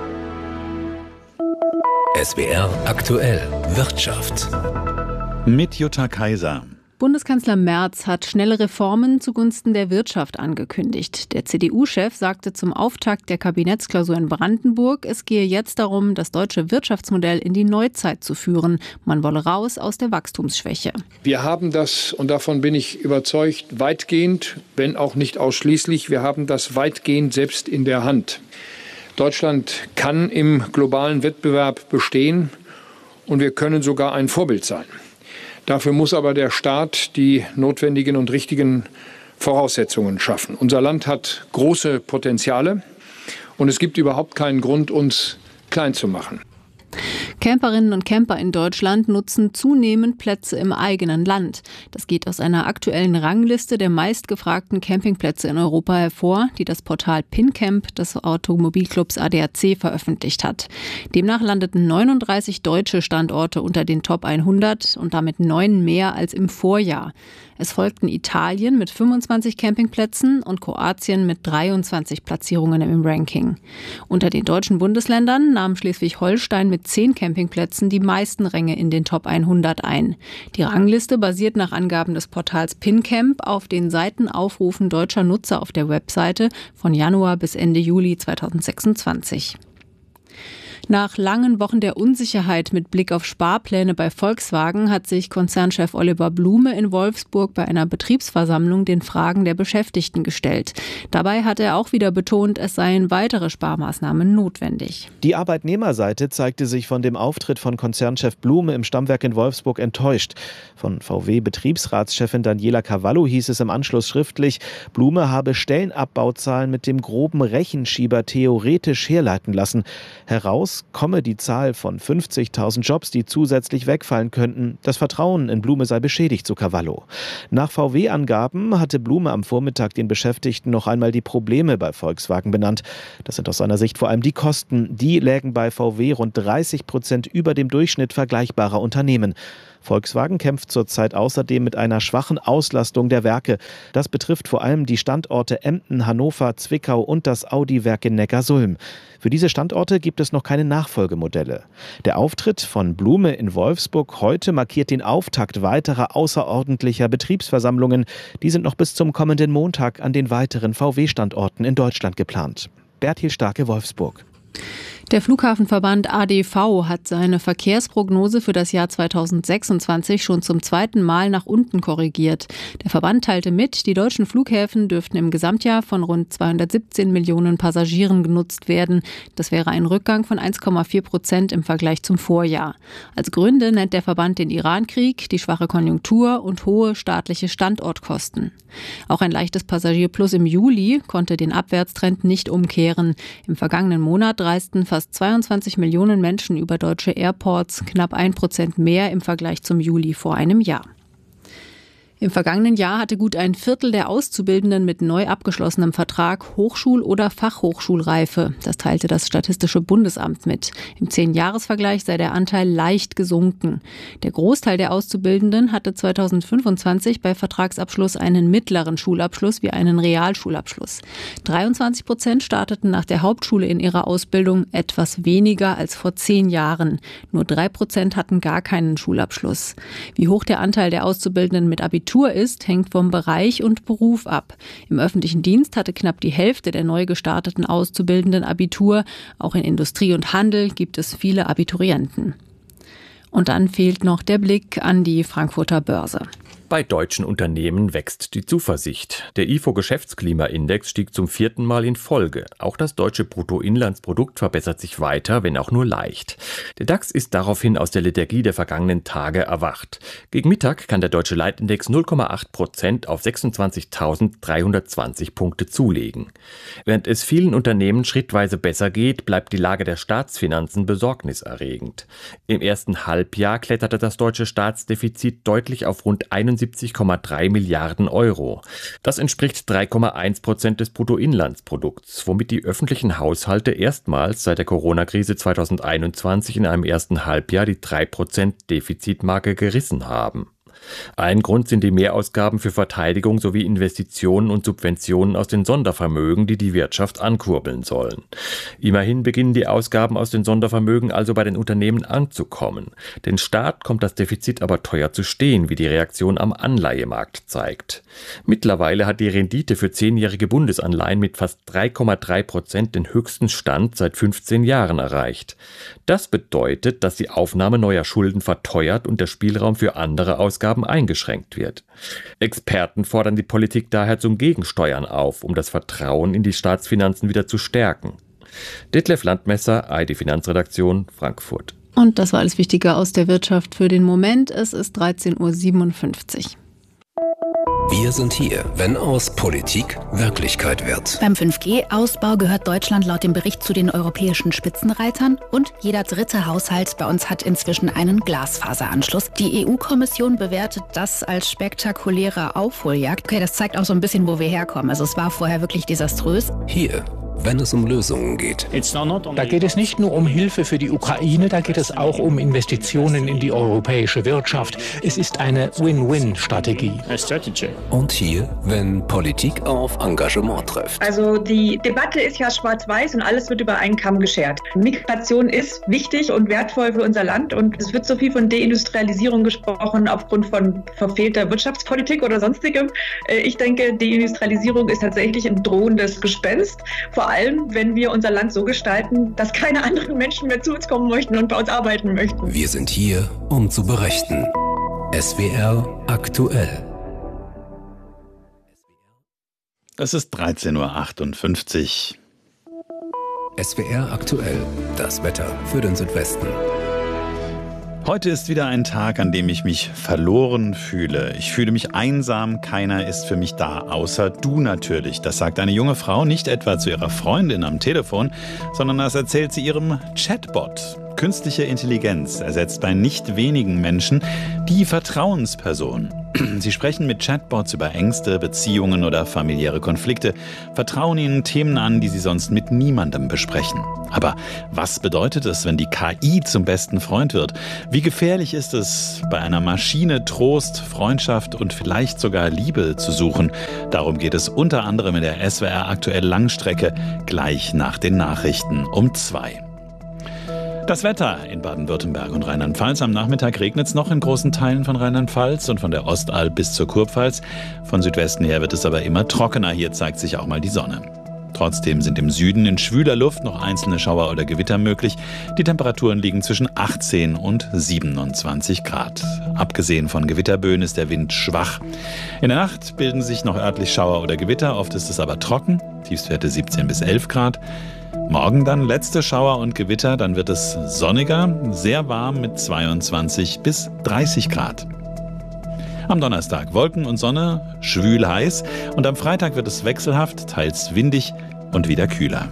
SWR aktuell Wirtschaft. Mit Jutta Kaiser. Bundeskanzler Merz hat schnelle Reformen zugunsten der Wirtschaft angekündigt. Der CDU-Chef sagte zum Auftakt der Kabinettsklausur in Brandenburg, es gehe jetzt darum, das deutsche Wirtschaftsmodell in die Neuzeit zu führen. Man wolle raus aus der Wachstumsschwäche. Wir haben das, und davon bin ich überzeugt, weitgehend, wenn auch nicht ausschließlich, wir haben das weitgehend selbst in der Hand. Deutschland kann im globalen Wettbewerb bestehen und wir können sogar ein Vorbild sein. Dafür muss aber der Staat die notwendigen und richtigen Voraussetzungen schaffen. Unser Land hat große Potenziale und es gibt überhaupt keinen Grund, uns klein zu machen. Camperinnen und Camper in Deutschland nutzen zunehmend Plätze im eigenen Land. Das geht aus einer aktuellen Rangliste der meistgefragten Campingplätze in Europa hervor, die das Portal PinCamp des Automobilclubs ADAC veröffentlicht hat. Demnach landeten 39 deutsche Standorte unter den Top 100 und damit 9 mehr als im Vorjahr. Es folgten Italien mit 25 Campingplätzen und Kroatien mit 23 Platzierungen im Ranking. Unter den deutschen Bundesländern nahm Schleswig-Holstein mit 10 Campingplätzen die meisten Ränge in den Top 100 ein. Die Rangliste basiert nach Angaben des Portals PinCamp auf den Seitenaufrufen deutscher Nutzer auf der Webseite von Januar bis Ende Juli 2026. Nach langen Wochen der Unsicherheit mit Blick auf Sparpläne bei Volkswagen hat sich Konzernchef Oliver Blume in Wolfsburg bei einer Betriebsversammlung den Fragen der Beschäftigten gestellt. Dabei hat er auch wieder betont, es seien weitere Sparmaßnahmen notwendig. Die Arbeitnehmerseite zeigte sich von dem Auftritt von Konzernchef Blume im Stammwerk in Wolfsburg enttäuscht. Von VW-Betriebsratschefin Daniela Cavallo hieß es im Anschluss schriftlich, Blume habe Stellenabbauzahlen mit dem groben Rechenschieber theoretisch herleiten lassen. Heraus komme die Zahl von 50.000 Jobs, die zusätzlich wegfallen könnten. Das Vertrauen in Blume sei beschädigt, so Cavallo. Nach VW-Angaben hatte Blume am Vormittag den Beschäftigten noch einmal die Probleme bei Volkswagen benannt. Das sind aus seiner Sicht vor allem die Kosten. Die lägen bei VW rund 30% über dem Durchschnitt vergleichbarer Unternehmen. Volkswagen kämpft zurzeit außerdem mit einer schwachen Auslastung der Werke. Das betrifft vor allem die Standorte Emden, Hannover, Zwickau und das Audi-Werk in Neckarsulm. Für diese Standorte gibt es noch keine Nachfolgemodelle. Der Auftritt von Blume in Wolfsburg heute markiert den Auftakt weiterer außerordentlicher Betriebsversammlungen. Die sind noch bis zum kommenden Montag an den weiteren VW-Standorten in Deutschland geplant. Bertil Starke, Wolfsburg. Der Flughafenverband ADV hat seine Verkehrsprognose für das Jahr 2026 schon zum zweiten Mal nach unten korrigiert. Der Verband teilte mit, die deutschen Flughäfen dürften im Gesamtjahr von rund 217 Millionen Passagieren genutzt werden. Das wäre ein Rückgang von 1,4% im Vergleich zum Vorjahr. Als Gründe nennt der Verband den Irankrieg, die schwache Konjunktur und hohe staatliche Standortkosten. Auch ein leichtes Passagierplus im Juli konnte den Abwärtstrend nicht umkehren. Im vergangenen Monat reisten fast 22 Millionen Menschen über deutsche Airports, knapp 1% mehr im Vergleich zum Juli vor einem Jahr. Im vergangenen Jahr hatte gut ein Viertel der Auszubildenden mit neu abgeschlossenem Vertrag Hochschul- oder Fachhochschulreife. Das teilte das Statistische Bundesamt mit. Im 10-Jahres-Vergleich sei der Anteil leicht gesunken. Der Großteil der Auszubildenden hatte 2025 bei Vertragsabschluss einen mittleren Schulabschluss wie einen Realschulabschluss. 23% starteten nach der Hauptschule in ihrer Ausbildung, etwas weniger als vor 10 Jahren. Nur 3% hatten gar keinen Schulabschluss. Wie hoch der Anteil der Auszubildenden mit Abitur ist, hängt vom Bereich und Beruf ab. Im öffentlichen Dienst hatte knapp die Hälfte der neu gestarteten Auszubildenden Abitur. Auch in Industrie und Handel gibt es viele Abiturienten. Und dann fehlt noch der Blick an die Frankfurter Börse. Bei deutschen Unternehmen wächst die Zuversicht. Der IFO-Geschäftsklimaindex stieg zum 4. Mal in Folge. Auch das deutsche Bruttoinlandsprodukt verbessert sich weiter, wenn auch nur leicht. Der DAX ist daraufhin aus der Lethargie der vergangenen Tage erwacht. Gegen Mittag kann der deutsche Leitindex 0,8% auf 26.320 Punkte zulegen. Während es vielen Unternehmen schrittweise besser geht, bleibt die Lage der Staatsfinanzen besorgniserregend. Im ersten Halbjahr kletterte das deutsche Staatsdefizit deutlich auf rund 71,3 Milliarden Euro. Das entspricht 3,1% des Bruttoinlandsprodukts, womit die öffentlichen Haushalte erstmals seit der Corona-Krise 2021 in einem ersten Halbjahr die 3% Defizitmarke gerissen haben. Ein Grund sind die Mehrausgaben für Verteidigung sowie Investitionen und Subventionen aus den Sondervermögen, die die Wirtschaft ankurbeln sollen. Immerhin beginnen die Ausgaben aus den Sondervermögen also bei den Unternehmen anzukommen. Den Staat kommt das Defizit aber teuer zu stehen, wie die Reaktion am Anleihemarkt zeigt. Mittlerweile hat die Rendite für 10-jährige Bundesanleihen mit fast 3,3% den höchsten Stand seit 15 Jahren erreicht. Das bedeutet, dass die Aufnahme neuer Schulden verteuert und der Spielraum für andere Ausgaben eingeschränkt wird. Experten fordern die Politik daher zum Gegensteuern auf, um das Vertrauen in die Staatsfinanzen wieder zu stärken. Detlef Landmesser, ARD Finanzredaktion, Frankfurt. Und das war alles Wichtige aus der Wirtschaft für den Moment. Es ist 13:57 Uhr. Wir sind hier, wenn aus Politik Wirklichkeit wird. Beim 5G-Ausbau gehört Deutschland laut dem Bericht zu den europäischen Spitzenreitern und jeder dritte Haushalt bei uns hat inzwischen einen Glasfaseranschluss. Die EU-Kommission bewertet das als spektakuläre Aufholjagd. Okay, das zeigt auch so ein bisschen, wo wir herkommen. Also es war vorher wirklich desaströs. Hier, wenn es um Lösungen geht. Da geht es nicht nur um Hilfe für die Ukraine, da geht es auch um Investitionen in die europäische Wirtschaft. Es ist eine Win-Win-Strategie. Und hier, wenn Politik auf Engagement trifft. Also die Debatte ist ja schwarz-weiß und alles wird über einen Kamm geschert. Migration ist wichtig und wertvoll für unser Land und es wird so viel von Deindustrialisierung gesprochen aufgrund von verfehlter Wirtschaftspolitik oder sonstigem. Ich denke, Deindustrialisierung ist tatsächlich ein drohendes Gespenst. Vor vor allem, wenn wir unser Land so gestalten, dass keine anderen Menschen mehr zu uns kommen möchten und bei uns arbeiten möchten. Wir sind hier, um zu berichten. SWR aktuell. Es ist 13:58 Uhr. SWR aktuell. Das Wetter für den Südwesten. Heute ist wieder ein Tag, an dem ich mich verloren fühle. Ich fühle mich einsam, keiner ist für mich da, außer du natürlich. Das sagt eine junge Frau nicht etwa zu ihrer Freundin am Telefon, sondern das erzählt sie ihrem Chatbot. Künstliche Intelligenz ersetzt bei nicht wenigen Menschen die Vertrauensperson. Sie sprechen mit Chatbots über Ängste, Beziehungen oder familiäre Konflikte, vertrauen ihnen Themen an, die sie sonst mit niemandem besprechen. Aber was bedeutet es, wenn die KI zum besten Freund wird? Wie gefährlich ist es, bei einer Maschine Trost, Freundschaft und vielleicht sogar Liebe zu suchen? Darum geht es unter anderem in der SWR aktuell Langstrecke, gleich nach den Nachrichten um 2. Das Wetter in Baden-Württemberg und Rheinland-Pfalz. Am Nachmittag regnet es noch in großen Teilen von Rheinland-Pfalz und von der Ostalb bis zur Kurpfalz. Von Südwesten her wird es aber immer trockener. Hier zeigt sich auch mal die Sonne. Trotzdem sind im Süden in schwüler Luft noch einzelne Schauer oder Gewitter möglich. Die Temperaturen liegen zwischen 18 und 27 Grad. Abgesehen von Gewitterböen ist der Wind schwach. In der Nacht bilden sich noch örtlich Schauer oder Gewitter. Oft ist es aber trocken. Tiefstwerte 17 bis 11 Grad. Morgen dann letzte Schauer und Gewitter, dann wird es sonniger, sehr warm mit 22 bis 30 Grad. Am Donnerstag Wolken und Sonne, schwül heiß und am Freitag wird es wechselhaft, teils windig und wieder kühler.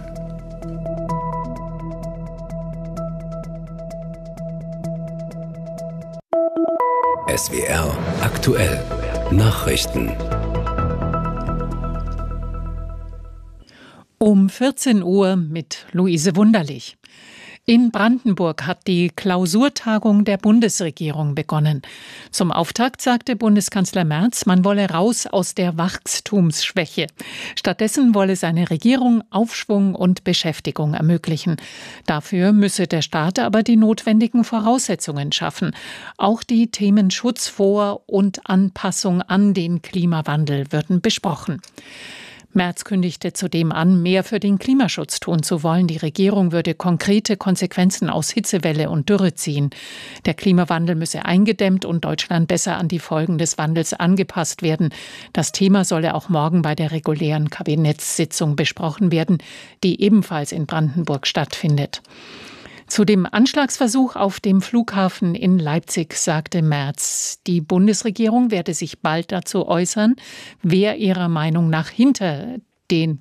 SWR aktuell. Nachrichten. Um 14 Uhr mit Luise Wunderlich. In Brandenburg hat die Klausurtagung der Bundesregierung begonnen. Zum Auftakt sagte Bundeskanzler Merz, man wolle raus aus der Wachstumsschwäche. Stattdessen wolle seine Regierung Aufschwung und Beschäftigung ermöglichen. Dafür müsse der Staat aber die notwendigen Voraussetzungen schaffen. Auch die Themen Schutz vor und Anpassung an den Klimawandel würden besprochen. Merz kündigte zudem an, mehr für den Klimaschutz tun zu wollen. Die Regierung würde konkrete Konsequenzen aus Hitzewelle und Dürre ziehen. Der Klimawandel müsse eingedämmt und Deutschland besser an die Folgen des Wandels angepasst werden. Das Thema solle auch morgen bei der regulären Kabinettssitzung besprochen werden, die ebenfalls in Brandenburg stattfindet. Zu dem Anschlagsversuch auf dem Flughafen in Leipzig sagte Merz, die Bundesregierung werde sich bald dazu äußern, wer ihrer Meinung nach hinter den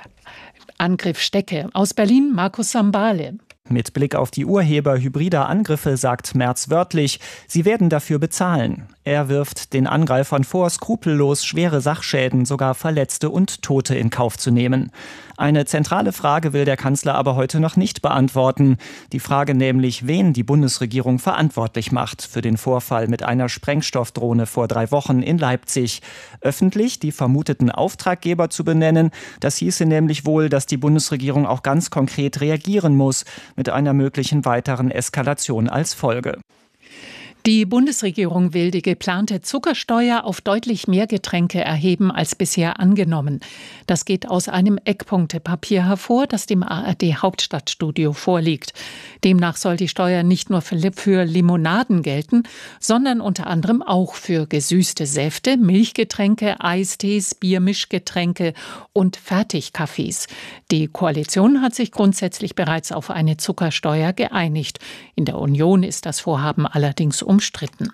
Angriff stecke. Aus Berlin Markus Sambale. Mit Blick auf die Urheber hybrider Angriffe sagt Merz wörtlich, sie werden dafür bezahlen. Er wirft den Angreifern vor, skrupellos schwere Sachschäden, sogar Verletzte und Tote in Kauf zu nehmen. Eine zentrale Frage will der Kanzler aber heute noch nicht beantworten. Die Frage nämlich, wen die Bundesregierung verantwortlich macht für den Vorfall mit einer Sprengstoffdrohne vor 3 Wochen in Leipzig. Öffentlich die vermuteten Auftraggeber zu benennen, das hieße nämlich wohl, dass die Bundesregierung auch ganz konkret reagieren muss, mit einer möglichen weiteren Eskalation als Folge. Die Bundesregierung will die geplante Zuckersteuer auf deutlich mehr Getränke erheben als bisher angenommen. Das geht aus einem Eckpunktepapier hervor, das dem ARD-Hauptstadtstudio vorliegt. Demnach soll die Steuer nicht nur für Limonaden gelten, sondern unter anderem auch für gesüßte Säfte, Milchgetränke, Eistees, Biermischgetränke und Fertigkaffees. Die Koalition hat sich grundsätzlich bereits auf eine Zuckersteuer geeinigt. In der Union ist das Vorhaben allerdings umstritten.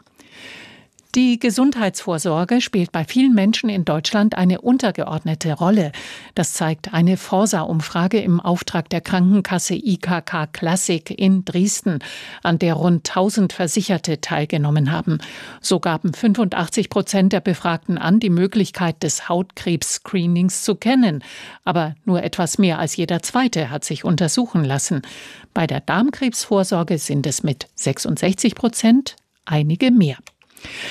Die Gesundheitsvorsorge spielt bei vielen Menschen in Deutschland eine untergeordnete Rolle. Das zeigt eine Forsa-Umfrage im Auftrag der Krankenkasse IKK Klassik in Dresden, an der rund 1000 Versicherte teilgenommen haben. So gaben 85% der Befragten an, die Möglichkeit des Hautkrebs-Screenings zu kennen. Aber nur etwas mehr als jeder Zweite hat sich untersuchen lassen. Bei der Darmkrebsvorsorge sind es mit 66% einige mehr.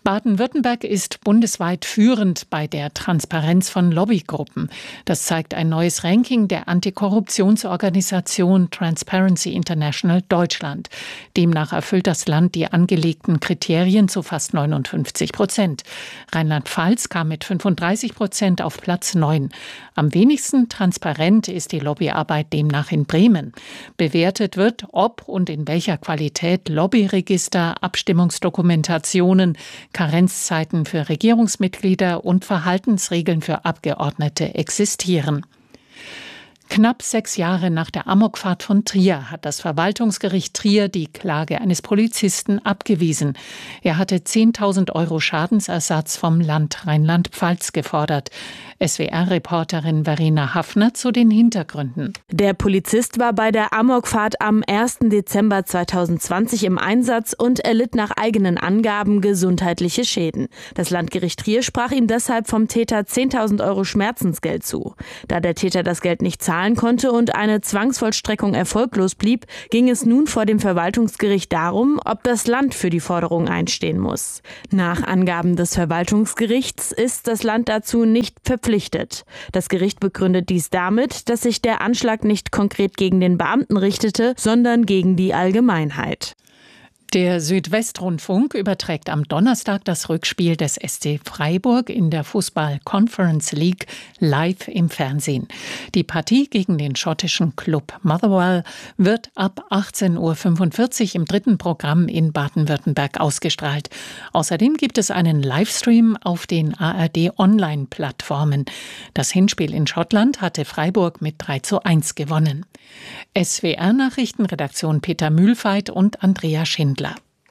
Baden-Württemberg ist bundesweit führend bei der Transparenz von Lobbygruppen. Das zeigt ein neues Ranking der Antikorruptionsorganisation Transparency International Deutschland. Demnach erfüllt das Land die angelegten Kriterien zu fast 59%. Rheinland-Pfalz kam mit 35% auf Platz 9. Am wenigsten transparent ist die Lobbyarbeit demnach in Bremen. Bewertet wird, ob und in welcher Qualität Lobbyregister, Abstimmungsdokumentationen, Karenzzeiten für Regierungsmitglieder und Verhaltensregeln für Abgeordnete existieren. Knapp 6 Jahre nach der Amokfahrt von Trier hat das Verwaltungsgericht Trier die Klage eines Polizisten abgewiesen. Er hatte 10.000 € Schadensersatz vom Land Rheinland-Pfalz gefordert. SWR-Reporterin Verena Haffner zu den Hintergründen. Der Polizist war bei der Amokfahrt am 1. Dezember 2020 im Einsatz und erlitt nach eigenen Angaben gesundheitliche Schäden. Das Landgericht Trier sprach ihm deshalb vom Täter 10.000 € Schmerzensgeld zu. Da der Täter das Geld nicht zahlen konnte und eine Zwangsvollstreckung erfolglos blieb, ging es nun vor dem Verwaltungsgericht darum, ob das Land für die Forderung einstehen muss. Nach Angaben des Verwaltungsgerichts ist das Land dazu nicht verpflichtet. Das Gericht begründet dies damit, dass sich der Anschlag nicht konkret gegen den Beamten richtete, sondern gegen die Allgemeinheit. Der Südwestrundfunk überträgt am Donnerstag das Rückspiel des SC Freiburg in der Fußball-Conference League live im Fernsehen. Die Partie gegen den schottischen Club Motherwell wird ab 18:45 Uhr im 3. Programm in Baden-Württemberg ausgestrahlt. Außerdem gibt es einen Livestream auf den ARD-Online-Plattformen. Das Hinspiel in Schottland hatte Freiburg mit 3:1 gewonnen. SWR-Nachrichtenredaktion Peter Mühlfeit und Andrea Schindler.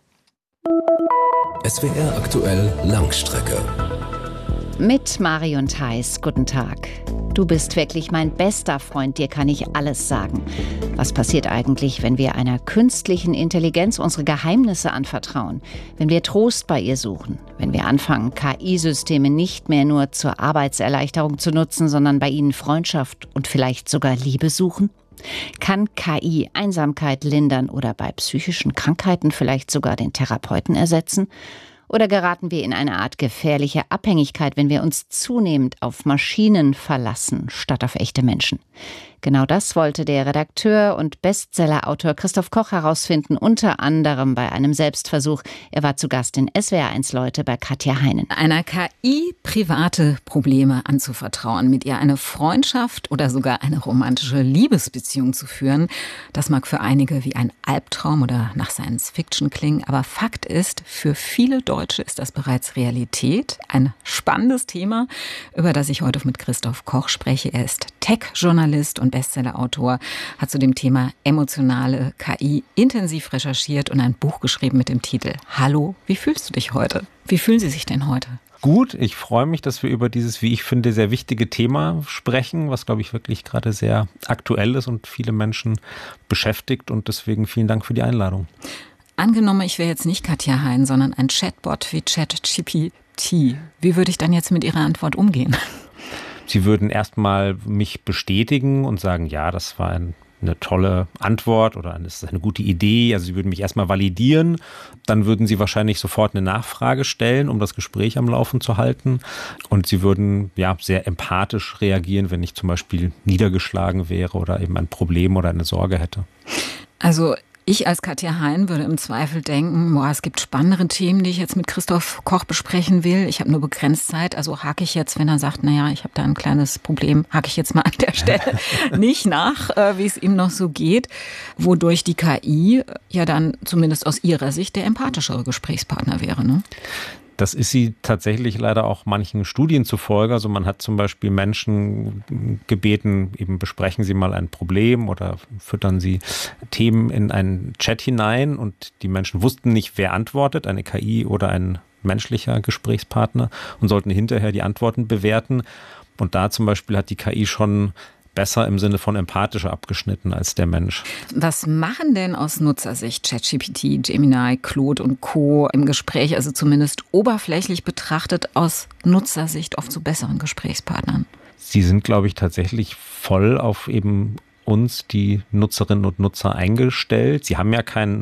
SWR aktuell Langstrecke. Mit Marion Theis, guten Tag. Du bist wirklich mein bester Freund, dir kann ich alles sagen. Was passiert eigentlich, wenn wir einer künstlichen Intelligenz unsere Geheimnisse anvertrauen? Wenn wir Trost bei ihr suchen? Wenn wir anfangen, KI-Systeme nicht mehr nur zur Arbeitserleichterung zu nutzen, sondern bei ihnen Freundschaft und vielleicht sogar Liebe suchen? Kann KI Einsamkeit lindern oder bei psychischen Krankheiten vielleicht sogar den Therapeuten ersetzen? Oder geraten wir in eine Art gefährliche Abhängigkeit, wenn wir uns zunehmend auf Maschinen verlassen, statt auf echte Menschen? Genau das wollte der Redakteur und Bestsellerautor Christoph Koch herausfinden, unter anderem bei einem Selbstversuch. Er war zu Gast in SWR1 Leute bei Katja Heinen. Einer KI private Probleme anzuvertrauen, mit ihr eine Freundschaft oder sogar eine romantische Liebesbeziehung zu führen, das mag für einige wie ein Albtraum oder nach Science Fiction klingen, aber Fakt ist, für viele Deutsche ist das bereits Realität. Ein spannendes Thema, über das ich heute mit Christoph Koch spreche. Er ist Tech-Journalist und Bestsellerautor, hat zu dem Thema emotionale KI intensiv recherchiert und ein Buch geschrieben mit dem Titel Hallo, wie fühlst du dich heute? Wie fühlen Sie sich denn heute? Gut, ich freue mich, dass wir über dieses, wie ich finde, sehr wichtige Thema sprechen, was, glaube ich, wirklich gerade sehr aktuell ist und viele Menschen beschäftigt. Und deswegen vielen Dank für die Einladung. Angenommen, ich wäre jetzt nicht Katja Hein, sondern ein Chatbot wie ChatGPT. Wie würde ich dann jetzt mit Ihrer Antwort umgehen? Sie würden erstmal mich bestätigen und sagen, ja, das war eine tolle Antwort oder das ist eine gute Idee. Also Sie würden mich erstmal validieren. Dann würden Sie wahrscheinlich sofort eine Nachfrage stellen, um das Gespräch am Laufen zu halten. Und Sie würden ja sehr empathisch reagieren, wenn ich zum Beispiel niedergeschlagen wäre oder eben ein Problem oder eine Sorge hätte. Also ich als Katja Hein würde im Zweifel denken, es gibt spannendere Themen, die ich jetzt mit Christoph Koch besprechen will. Ich habe nur begrenzt Zeit, also hake ich jetzt, wenn er sagt, ich habe da ein kleines Problem, hake ich jetzt mal an der Stelle nicht nach, wie es ihm noch so geht. Wodurch die KI ja dann zumindest aus ihrer Sicht der empathischere Gesprächspartner wäre, ne? Das ist sie tatsächlich leider auch manchen Studien zufolge. Also man hat zum Beispiel Menschen gebeten, eben besprechen Sie mal ein Problem oder füttern Sie Themen in einen Chat hinein und die Menschen wussten nicht, wer antwortet, eine KI oder ein menschlicher Gesprächspartner und sollten hinterher die Antworten bewerten. Und da zum Beispiel hat die KI schon besser im Sinne von empathischer abgeschnitten als der Mensch. Was machen denn aus Nutzersicht ChatGPT, Gemini, Claude und Co. im Gespräch, also zumindest oberflächlich betrachtet, aus Nutzersicht oft zu besseren Gesprächspartnern? Sie sind, glaube ich, tatsächlich voll auf eben uns, die Nutzerinnen und Nutzer, eingestellt. Sie haben ja kein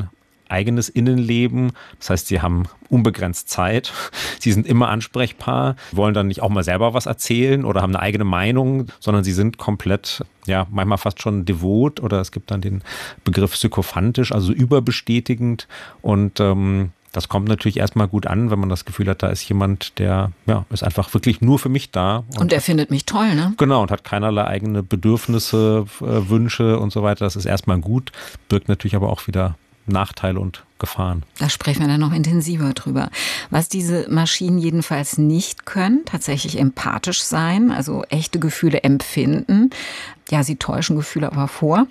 eigenes Innenleben. Das heißt, sie haben unbegrenzt Zeit. Sie sind immer ansprechbar, wollen dann nicht auch mal selber was erzählen oder haben eine eigene Meinung, sondern sie sind komplett, ja, manchmal fast schon devot, oder es gibt dann den Begriff sykophantisch, also überbestätigend. Und das kommt natürlich erstmal gut an, wenn man das Gefühl hat, da ist jemand, der ist einfach wirklich nur für mich da. Und der findet mich toll, ne? Genau, und hat keinerlei eigene Bedürfnisse, Wünsche und so weiter. Das ist erstmal gut, birgt natürlich aber auch wieder Nachteile und Gefahren. Da sprechen wir dann noch intensiver drüber. Was diese Maschinen jedenfalls nicht können, tatsächlich empathisch sein, also echte Gefühle empfinden. Ja, sie täuschen Gefühle aber vor.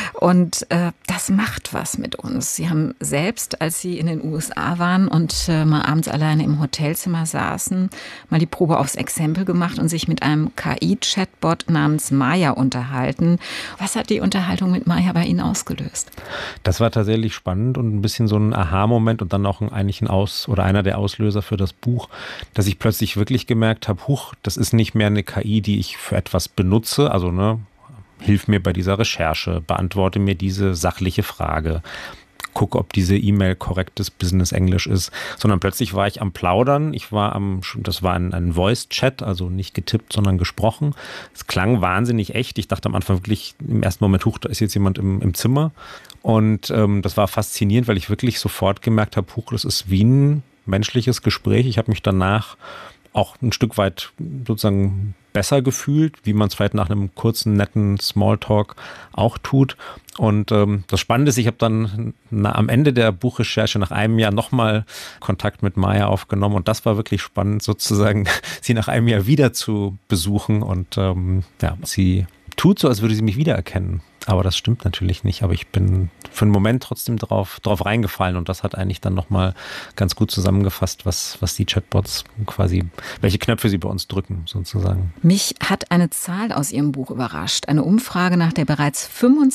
Und das macht was mit uns. Sie haben selbst, als Sie in den USA waren und mal abends alleine im Hotelzimmer saßen, mal die Probe aufs Exempel gemacht und sich mit einem KI-Chatbot namens Maya unterhalten. Was hat die Unterhaltung mit Maya bei Ihnen ausgelöst? Das war tatsächlich spannend und ein bisschen so ein Aha-Moment und dann auch einer der Auslöser für das Buch, dass ich plötzlich wirklich gemerkt habe, das ist nicht mehr eine KI, die ich für etwas benutze, also hilf mir bei dieser Recherche, beantworte mir diese sachliche Frage, gucke, ob diese E-Mail korrektes Business-Englisch ist, sondern plötzlich war ich am Plaudern, das war ein Voice-Chat, also nicht getippt, sondern gesprochen. Es klang wahnsinnig echt. Ich dachte am Anfang wirklich im ersten Moment, da ist jetzt jemand im Zimmer. Und das war faszinierend, weil ich wirklich sofort gemerkt habe, das ist wie ein menschliches Gespräch. Ich habe mich danach auch ein Stück weit sozusagen besser gefühlt, wie man es vielleicht nach einem kurzen, netten Smalltalk auch tut. Und das Spannende ist, ich habe dann am Ende der Buchrecherche nach einem Jahr nochmal Kontakt mit Maya aufgenommen. Und das war wirklich spannend, sozusagen sie nach einem Jahr wieder zu besuchen. Und sie tut so, als würde sie mich wiedererkennen. Aber das stimmt natürlich nicht. Aber ich bin für einen Moment trotzdem drauf reingefallen. Und das hat eigentlich dann nochmal ganz gut zusammengefasst, was die Chatbots quasi, welche Knöpfe sie bei uns drücken, sozusagen. Mich hat eine Zahl aus Ihrem Buch überrascht. Eine Umfrage, nach der bereits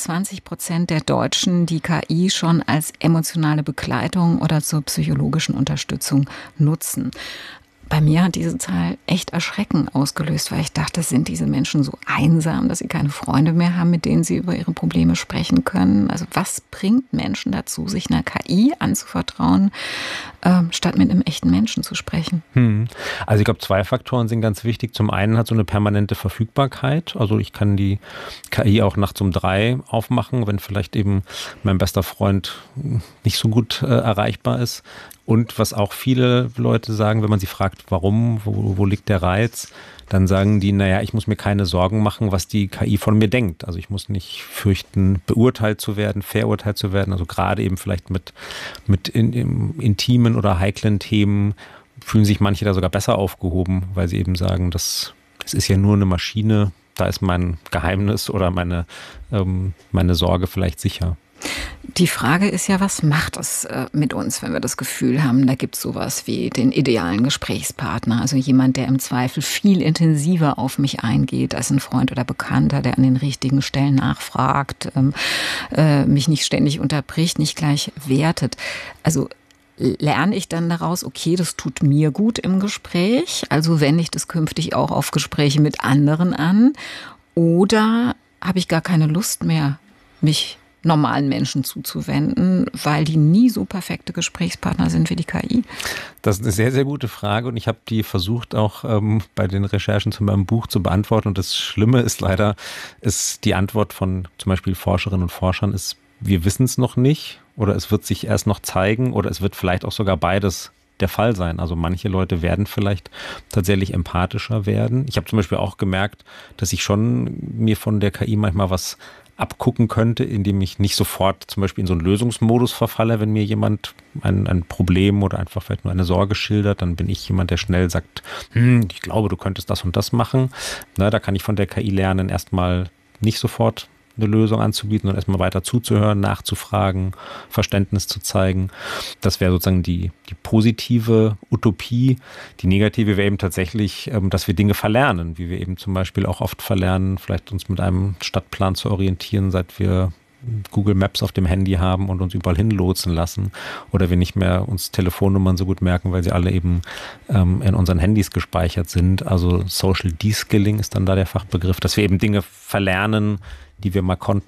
25% der Deutschen die KI schon als emotionale Begleitung oder zur psychologischen Unterstützung nutzen. Bei mir hat diese Zahl echt Erschrecken ausgelöst, weil ich dachte, sind diese Menschen so einsam, dass sie keine Freunde mehr haben, mit denen sie über ihre Probleme sprechen können? Also was bringt Menschen dazu, sich einer KI anzuvertrauen, statt mit einem echten Menschen zu sprechen? Also ich glaube, 2 Faktoren sind ganz wichtig. Zum einen hat so eine permanente Verfügbarkeit. Also ich kann die KI auch nachts um 3 aufmachen, wenn vielleicht eben mein bester Freund nicht so gut erreichbar ist. Und was auch viele Leute sagen, wenn man sie fragt, warum, wo liegt der Reiz, dann sagen die, ich muss mir keine Sorgen machen, was die KI von mir denkt. Also ich muss nicht fürchten, beurteilt zu werden, verurteilt zu werden. Also gerade eben vielleicht mit intimen oder heiklen Themen fühlen sich manche da sogar besser aufgehoben, weil sie eben sagen, es ist ja nur eine Maschine, da ist mein Geheimnis oder meine Sorge vielleicht sicher. Die Frage ist ja, was macht es mit uns, wenn wir das Gefühl haben, da gibt es sowas wie den idealen Gesprächspartner, also jemand, der im Zweifel viel intensiver auf mich eingeht als ein Freund oder Bekannter, der an den richtigen Stellen nachfragt, mich nicht ständig unterbricht, nicht gleich wertet. Also lerne ich dann daraus, okay, das tut mir gut im Gespräch, also wende ich das künftig auch auf Gespräche mit anderen an, oder habe ich gar keine Lust mehr, mich normalen Menschen zuzuwenden, weil die nie so perfekte Gesprächspartner sind wie die KI? Das ist eine sehr, sehr gute Frage und ich habe die versucht auch bei den Recherchen zu meinem Buch zu beantworten und das Schlimme ist leider, die Antwort von zum Beispiel Forscherinnen und Forschern ist, wir wissen es noch nicht oder es wird sich erst noch zeigen oder es wird vielleicht auch sogar beides der Fall sein. Also manche Leute werden vielleicht tatsächlich empathischer werden. Ich habe zum Beispiel auch gemerkt, dass ich schon mir von der KI manchmal was abgucken könnte, indem ich nicht sofort zum Beispiel in so einen Lösungsmodus verfalle, wenn mir jemand ein Problem oder einfach vielleicht nur eine Sorge schildert, dann bin ich jemand, der schnell sagt, ich glaube, du könntest das und das machen. Da kann ich von der KI lernen, erstmal nicht sofort eine Lösung anzubieten und erstmal weiter zuzuhören, nachzufragen, Verständnis zu zeigen. Das wäre sozusagen die positive Utopie. Die negative wäre eben tatsächlich, dass wir Dinge verlernen, wie wir eben zum Beispiel auch oft verlernen, vielleicht uns mit einem Stadtplan zu orientieren, seit wir Google Maps auf dem Handy haben und uns überall hinlotsen lassen oder wir nicht mehr uns Telefonnummern so gut merken, weil sie alle eben in unseren Handys gespeichert sind. Also Social De-Skilling ist dann da der Fachbegriff, dass wir eben Dinge verlernen, die wir mal konnten.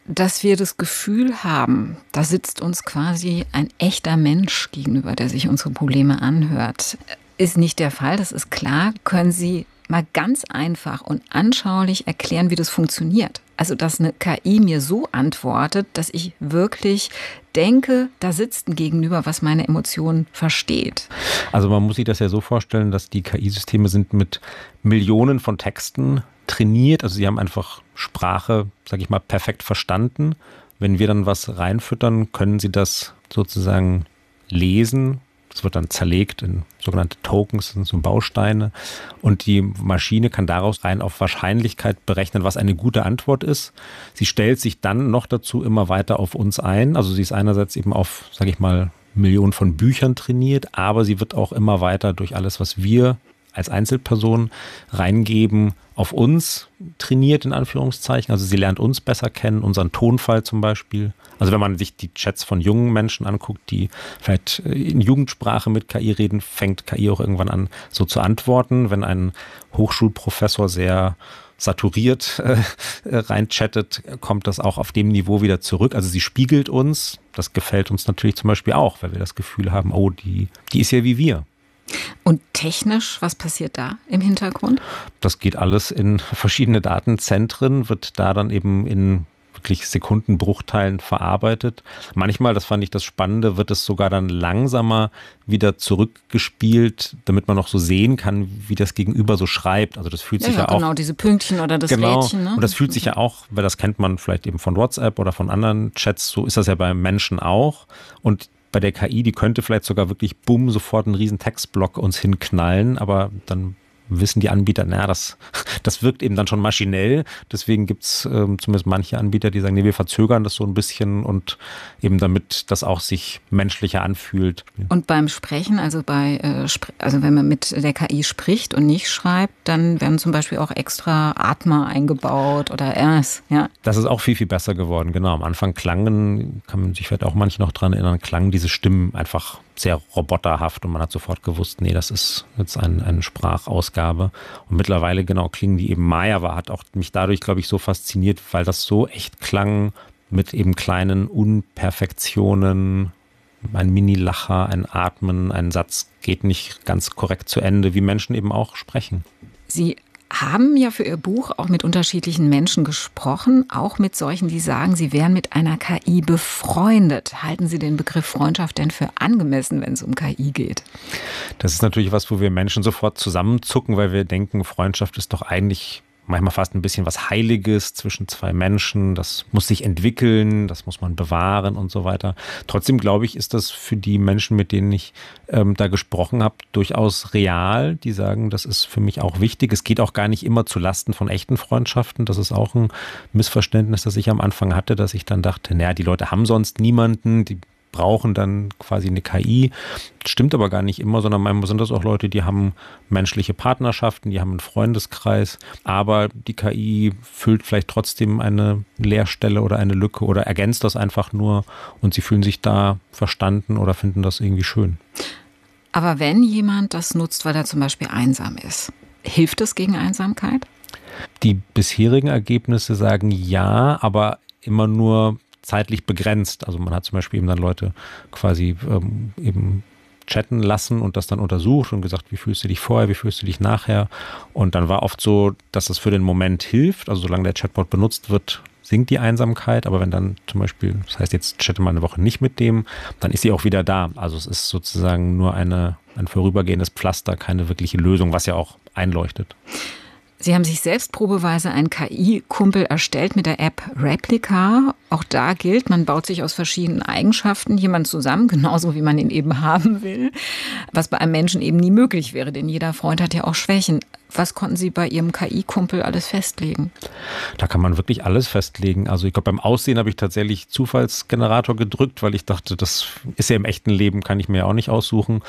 dass wir das Gefühl haben, da sitzt uns quasi ein echter Mensch gegenüber, der sich unsere Probleme anhört, ist nicht der Fall, das ist klar. Können Sie mal ganz einfach und anschaulich erklären, wie das funktioniert? Also, dass eine KI mir so antwortet, dass ich wirklich denke, da sitzt ein Gegenüber, was meine Emotionen versteht. Also man muss sich das ja so vorstellen, dass die KI-Systeme sind mit Millionen von Texten trainiert. Also sie haben einfach Sprache, sage ich mal, perfekt verstanden. Wenn wir dann was reinfüttern, können sie das sozusagen lesen. Das wird dann zerlegt in sogenannte Tokens, das sind so Bausteine. Und die Maschine kann daraus rein auf Wahrscheinlichkeit berechnen, was eine gute Antwort ist. Sie stellt sich dann noch dazu immer weiter auf uns ein. Also sie ist einerseits eben auf, sage ich mal, Millionen von Büchern trainiert, aber sie wird auch immer weiter durch alles, was wir als Einzelperson reingeben, auf uns trainiert, in Anführungszeichen. Also sie lernt uns besser kennen, unseren Tonfall zum Beispiel. Also wenn man sich die Chats von jungen Menschen anguckt, die vielleicht in Jugendsprache mit KI reden, fängt KI auch irgendwann an, so zu antworten. Wenn ein Hochschulprofessor sehr saturiert reinchattet, kommt das auch auf dem Niveau wieder zurück. Also sie spiegelt uns. Das gefällt uns natürlich zum Beispiel auch, weil wir das Gefühl haben, oh, die ist ja wie wir. Und technisch, was passiert da im Hintergrund? Das geht alles in verschiedene Datenzentren, wird da dann eben in wirklich Sekundenbruchteilen verarbeitet. Manchmal, das fand ich das Spannende, wird es sogar dann langsamer wieder zurückgespielt, damit man noch so sehen kann, wie das Gegenüber so schreibt. Also das fühlt sich ja auch... Genau, diese Pünktchen oder das Rädchen. Ne? Und das fühlt sich ja auch, weil das kennt man vielleicht eben von WhatsApp oder von anderen Chats, so ist das ja bei Menschen auch. Und bei der KI, die könnte vielleicht sogar wirklich sofort einen riesen Textblock uns hinknallen, aber dann wissen die Anbieter, naja, das wirkt eben dann schon maschinell. Deswegen gibt es zumindest manche Anbieter, die sagen, nee, wir verzögern das so ein bisschen und eben damit das auch sich menschlicher anfühlt. Und beim Sprechen, also wenn man mit der KI spricht und nicht schreibt, dann werden zum Beispiel auch extra Atmer eingebaut oder Rs. Ja. Das ist auch viel, viel besser geworden. Genau, am Anfang klangen, kann man sich vielleicht auch manche noch dran erinnern, klangen diese Stimmen einfach sehr roboterhaft und man hat sofort gewusst, nee, das ist jetzt eine Sprachausgabe. Und mittlerweile genau klingen die eben. Maya hat auch mich dadurch, glaube ich, so fasziniert, weil das so echt klang mit eben kleinen Unperfektionen, ein Mini-Lacher, ein Atmen, ein Satz geht nicht ganz korrekt zu Ende, wie Menschen eben auch sprechen. Sie haben ja für Ihr Buch auch mit unterschiedlichen Menschen gesprochen, auch mit solchen, die sagen, sie wären mit einer KI befreundet. Halten Sie den Begriff Freundschaft denn für angemessen, wenn es um KI geht? Das ist natürlich was, wo wir Menschen sofort zusammenzucken, weil wir denken, Freundschaft ist doch eigentlich manchmal fast ein bisschen was Heiliges zwischen zwei Menschen. Das muss sich entwickeln, das muss man bewahren und so weiter. Trotzdem glaube ich, ist das für die Menschen, mit denen ich da gesprochen habe, durchaus real. Die sagen, das ist für mich auch wichtig. Es geht auch gar nicht immer zu Lasten von echten Freundschaften. Das ist auch ein Missverständnis, das ich am Anfang hatte, dass ich dann dachte, naja, die Leute haben sonst niemanden, die brauchen dann quasi eine KI. Stimmt aber gar nicht immer, sondern manchmal sind das auch Leute, die haben menschliche Partnerschaften, die haben einen Freundeskreis, aber die KI füllt vielleicht trotzdem eine Leerstelle oder eine Lücke oder ergänzt das einfach nur und sie fühlen sich da verstanden oder finden das irgendwie schön. Aber wenn jemand das nutzt, weil er zum Beispiel einsam ist, hilft es gegen Einsamkeit? Die bisherigen Ergebnisse sagen ja, aber immer nur zeitlich begrenzt. Also man hat zum Beispiel eben dann Leute quasi eben chatten lassen und das dann untersucht und gesagt, wie fühlst du dich vorher, wie fühlst du dich nachher? Und dann war oft so, dass das für den Moment hilft. Also solange der Chatbot benutzt wird, sinkt die Einsamkeit. Aber wenn dann zum Beispiel, das heißt, jetzt chatte mal eine Woche nicht mit dem, dann ist sie auch wieder da. Also es ist sozusagen nur ein vorübergehendes Pflaster, keine wirkliche Lösung, was ja auch einleuchtet. Sie haben sich selbst probeweise einen KI-Kumpel erstellt mit der App Replika. Auch da gilt, man baut sich aus verschiedenen Eigenschaften jemanden zusammen, genauso wie man ihn eben haben will, was bei einem Menschen eben nie möglich wäre, denn jeder Freund hat ja auch Schwächen. Was konnten Sie bei Ihrem KI-Kumpel alles festlegen? Da kann man wirklich alles festlegen. Also ich glaube, beim Aussehen habe ich tatsächlich Zufallsgenerator gedrückt, weil ich dachte, das ist ja im echten Leben, kann ich mir ja auch nicht aussuchen,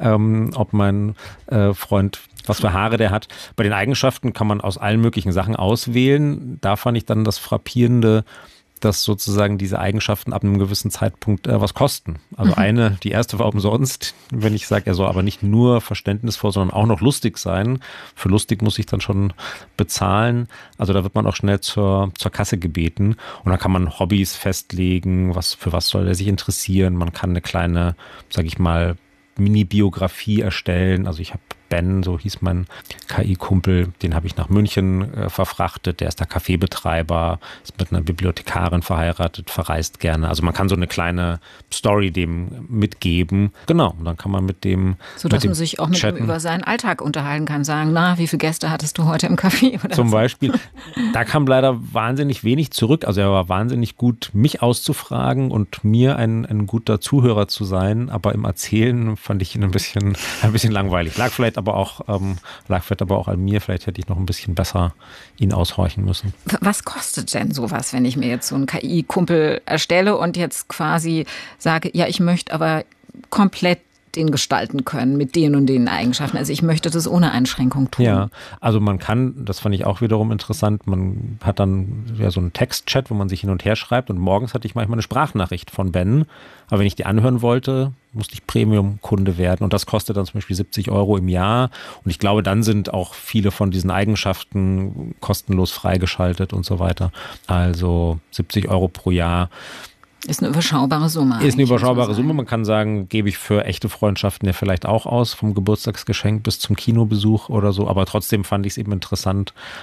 ob mein Freund was für Haare der hat. Bei den Eigenschaften kann man aus allen möglichen Sachen auswählen. Da fand ich dann das Frappierende, dass sozusagen diese Eigenschaften ab einem gewissen Zeitpunkt was kosten. Also die erste war umsonst, wenn ich sage, er soll aber nicht nur verständnisvoll, sondern auch noch lustig sein. Für lustig muss ich dann schon bezahlen. Also da wird man auch schnell zur Kasse gebeten. Und dann kann man Hobbys festlegen, für was soll er sich interessieren. Man kann eine kleine, sage ich mal, Mini-Biografie erstellen. Also ich habe Ben, so hieß mein KI-Kumpel, den habe ich nach München verfrachtet. Der ist der Kaffeebetreiber, ist mit einer Bibliothekarin verheiratet, verreist gerne. Also man kann so eine kleine Story dem mitgeben. Genau, und dann kann man mit dem sodass man sich auch mit ihm über seinen Alltag unterhalten kann. Sagen, na, wie viele Gäste hattest du heute im Café? Oder zum Beispiel. Da kam leider wahnsinnig wenig zurück. Also er war wahnsinnig gut, mich auszufragen und mir ein guter Zuhörer zu sein. Aber im Erzählen fand ich ihn ein bisschen langweilig. Lag vielleicht aber auch an mir. Vielleicht hätte ich noch ein bisschen besser ihn aushorchen müssen. Was kostet denn sowas, wenn ich mir jetzt so einen KI-Kumpel erstelle und jetzt quasi sage, ja, ich möchte aber komplett den gestalten können mit den und den Eigenschaften. Also ich möchte das ohne Einschränkung tun. Ja, also man kann, das fand ich auch wiederum interessant, man hat dann ja so einen Textchat, wo man sich hin und her schreibt und morgens hatte ich manchmal eine Sprachnachricht von Ben, aber wenn ich die anhören wollte, musste ich Premium-Kunde werden und das kostet dann zum Beispiel 70 € im Jahr und ich glaube, dann sind auch viele von diesen Eigenschaften kostenlos freigeschaltet und so weiter. Also 70 € pro Jahr. Ist eine überschaubare Summe. Ist eine überschaubare Summe. Man kann sagen, gebe ich für echte Freundschaften ja vielleicht auch aus, vom Geburtstagsgeschenk bis zum Kinobesuch oder so. Aber trotzdem fand ich es eben interessant,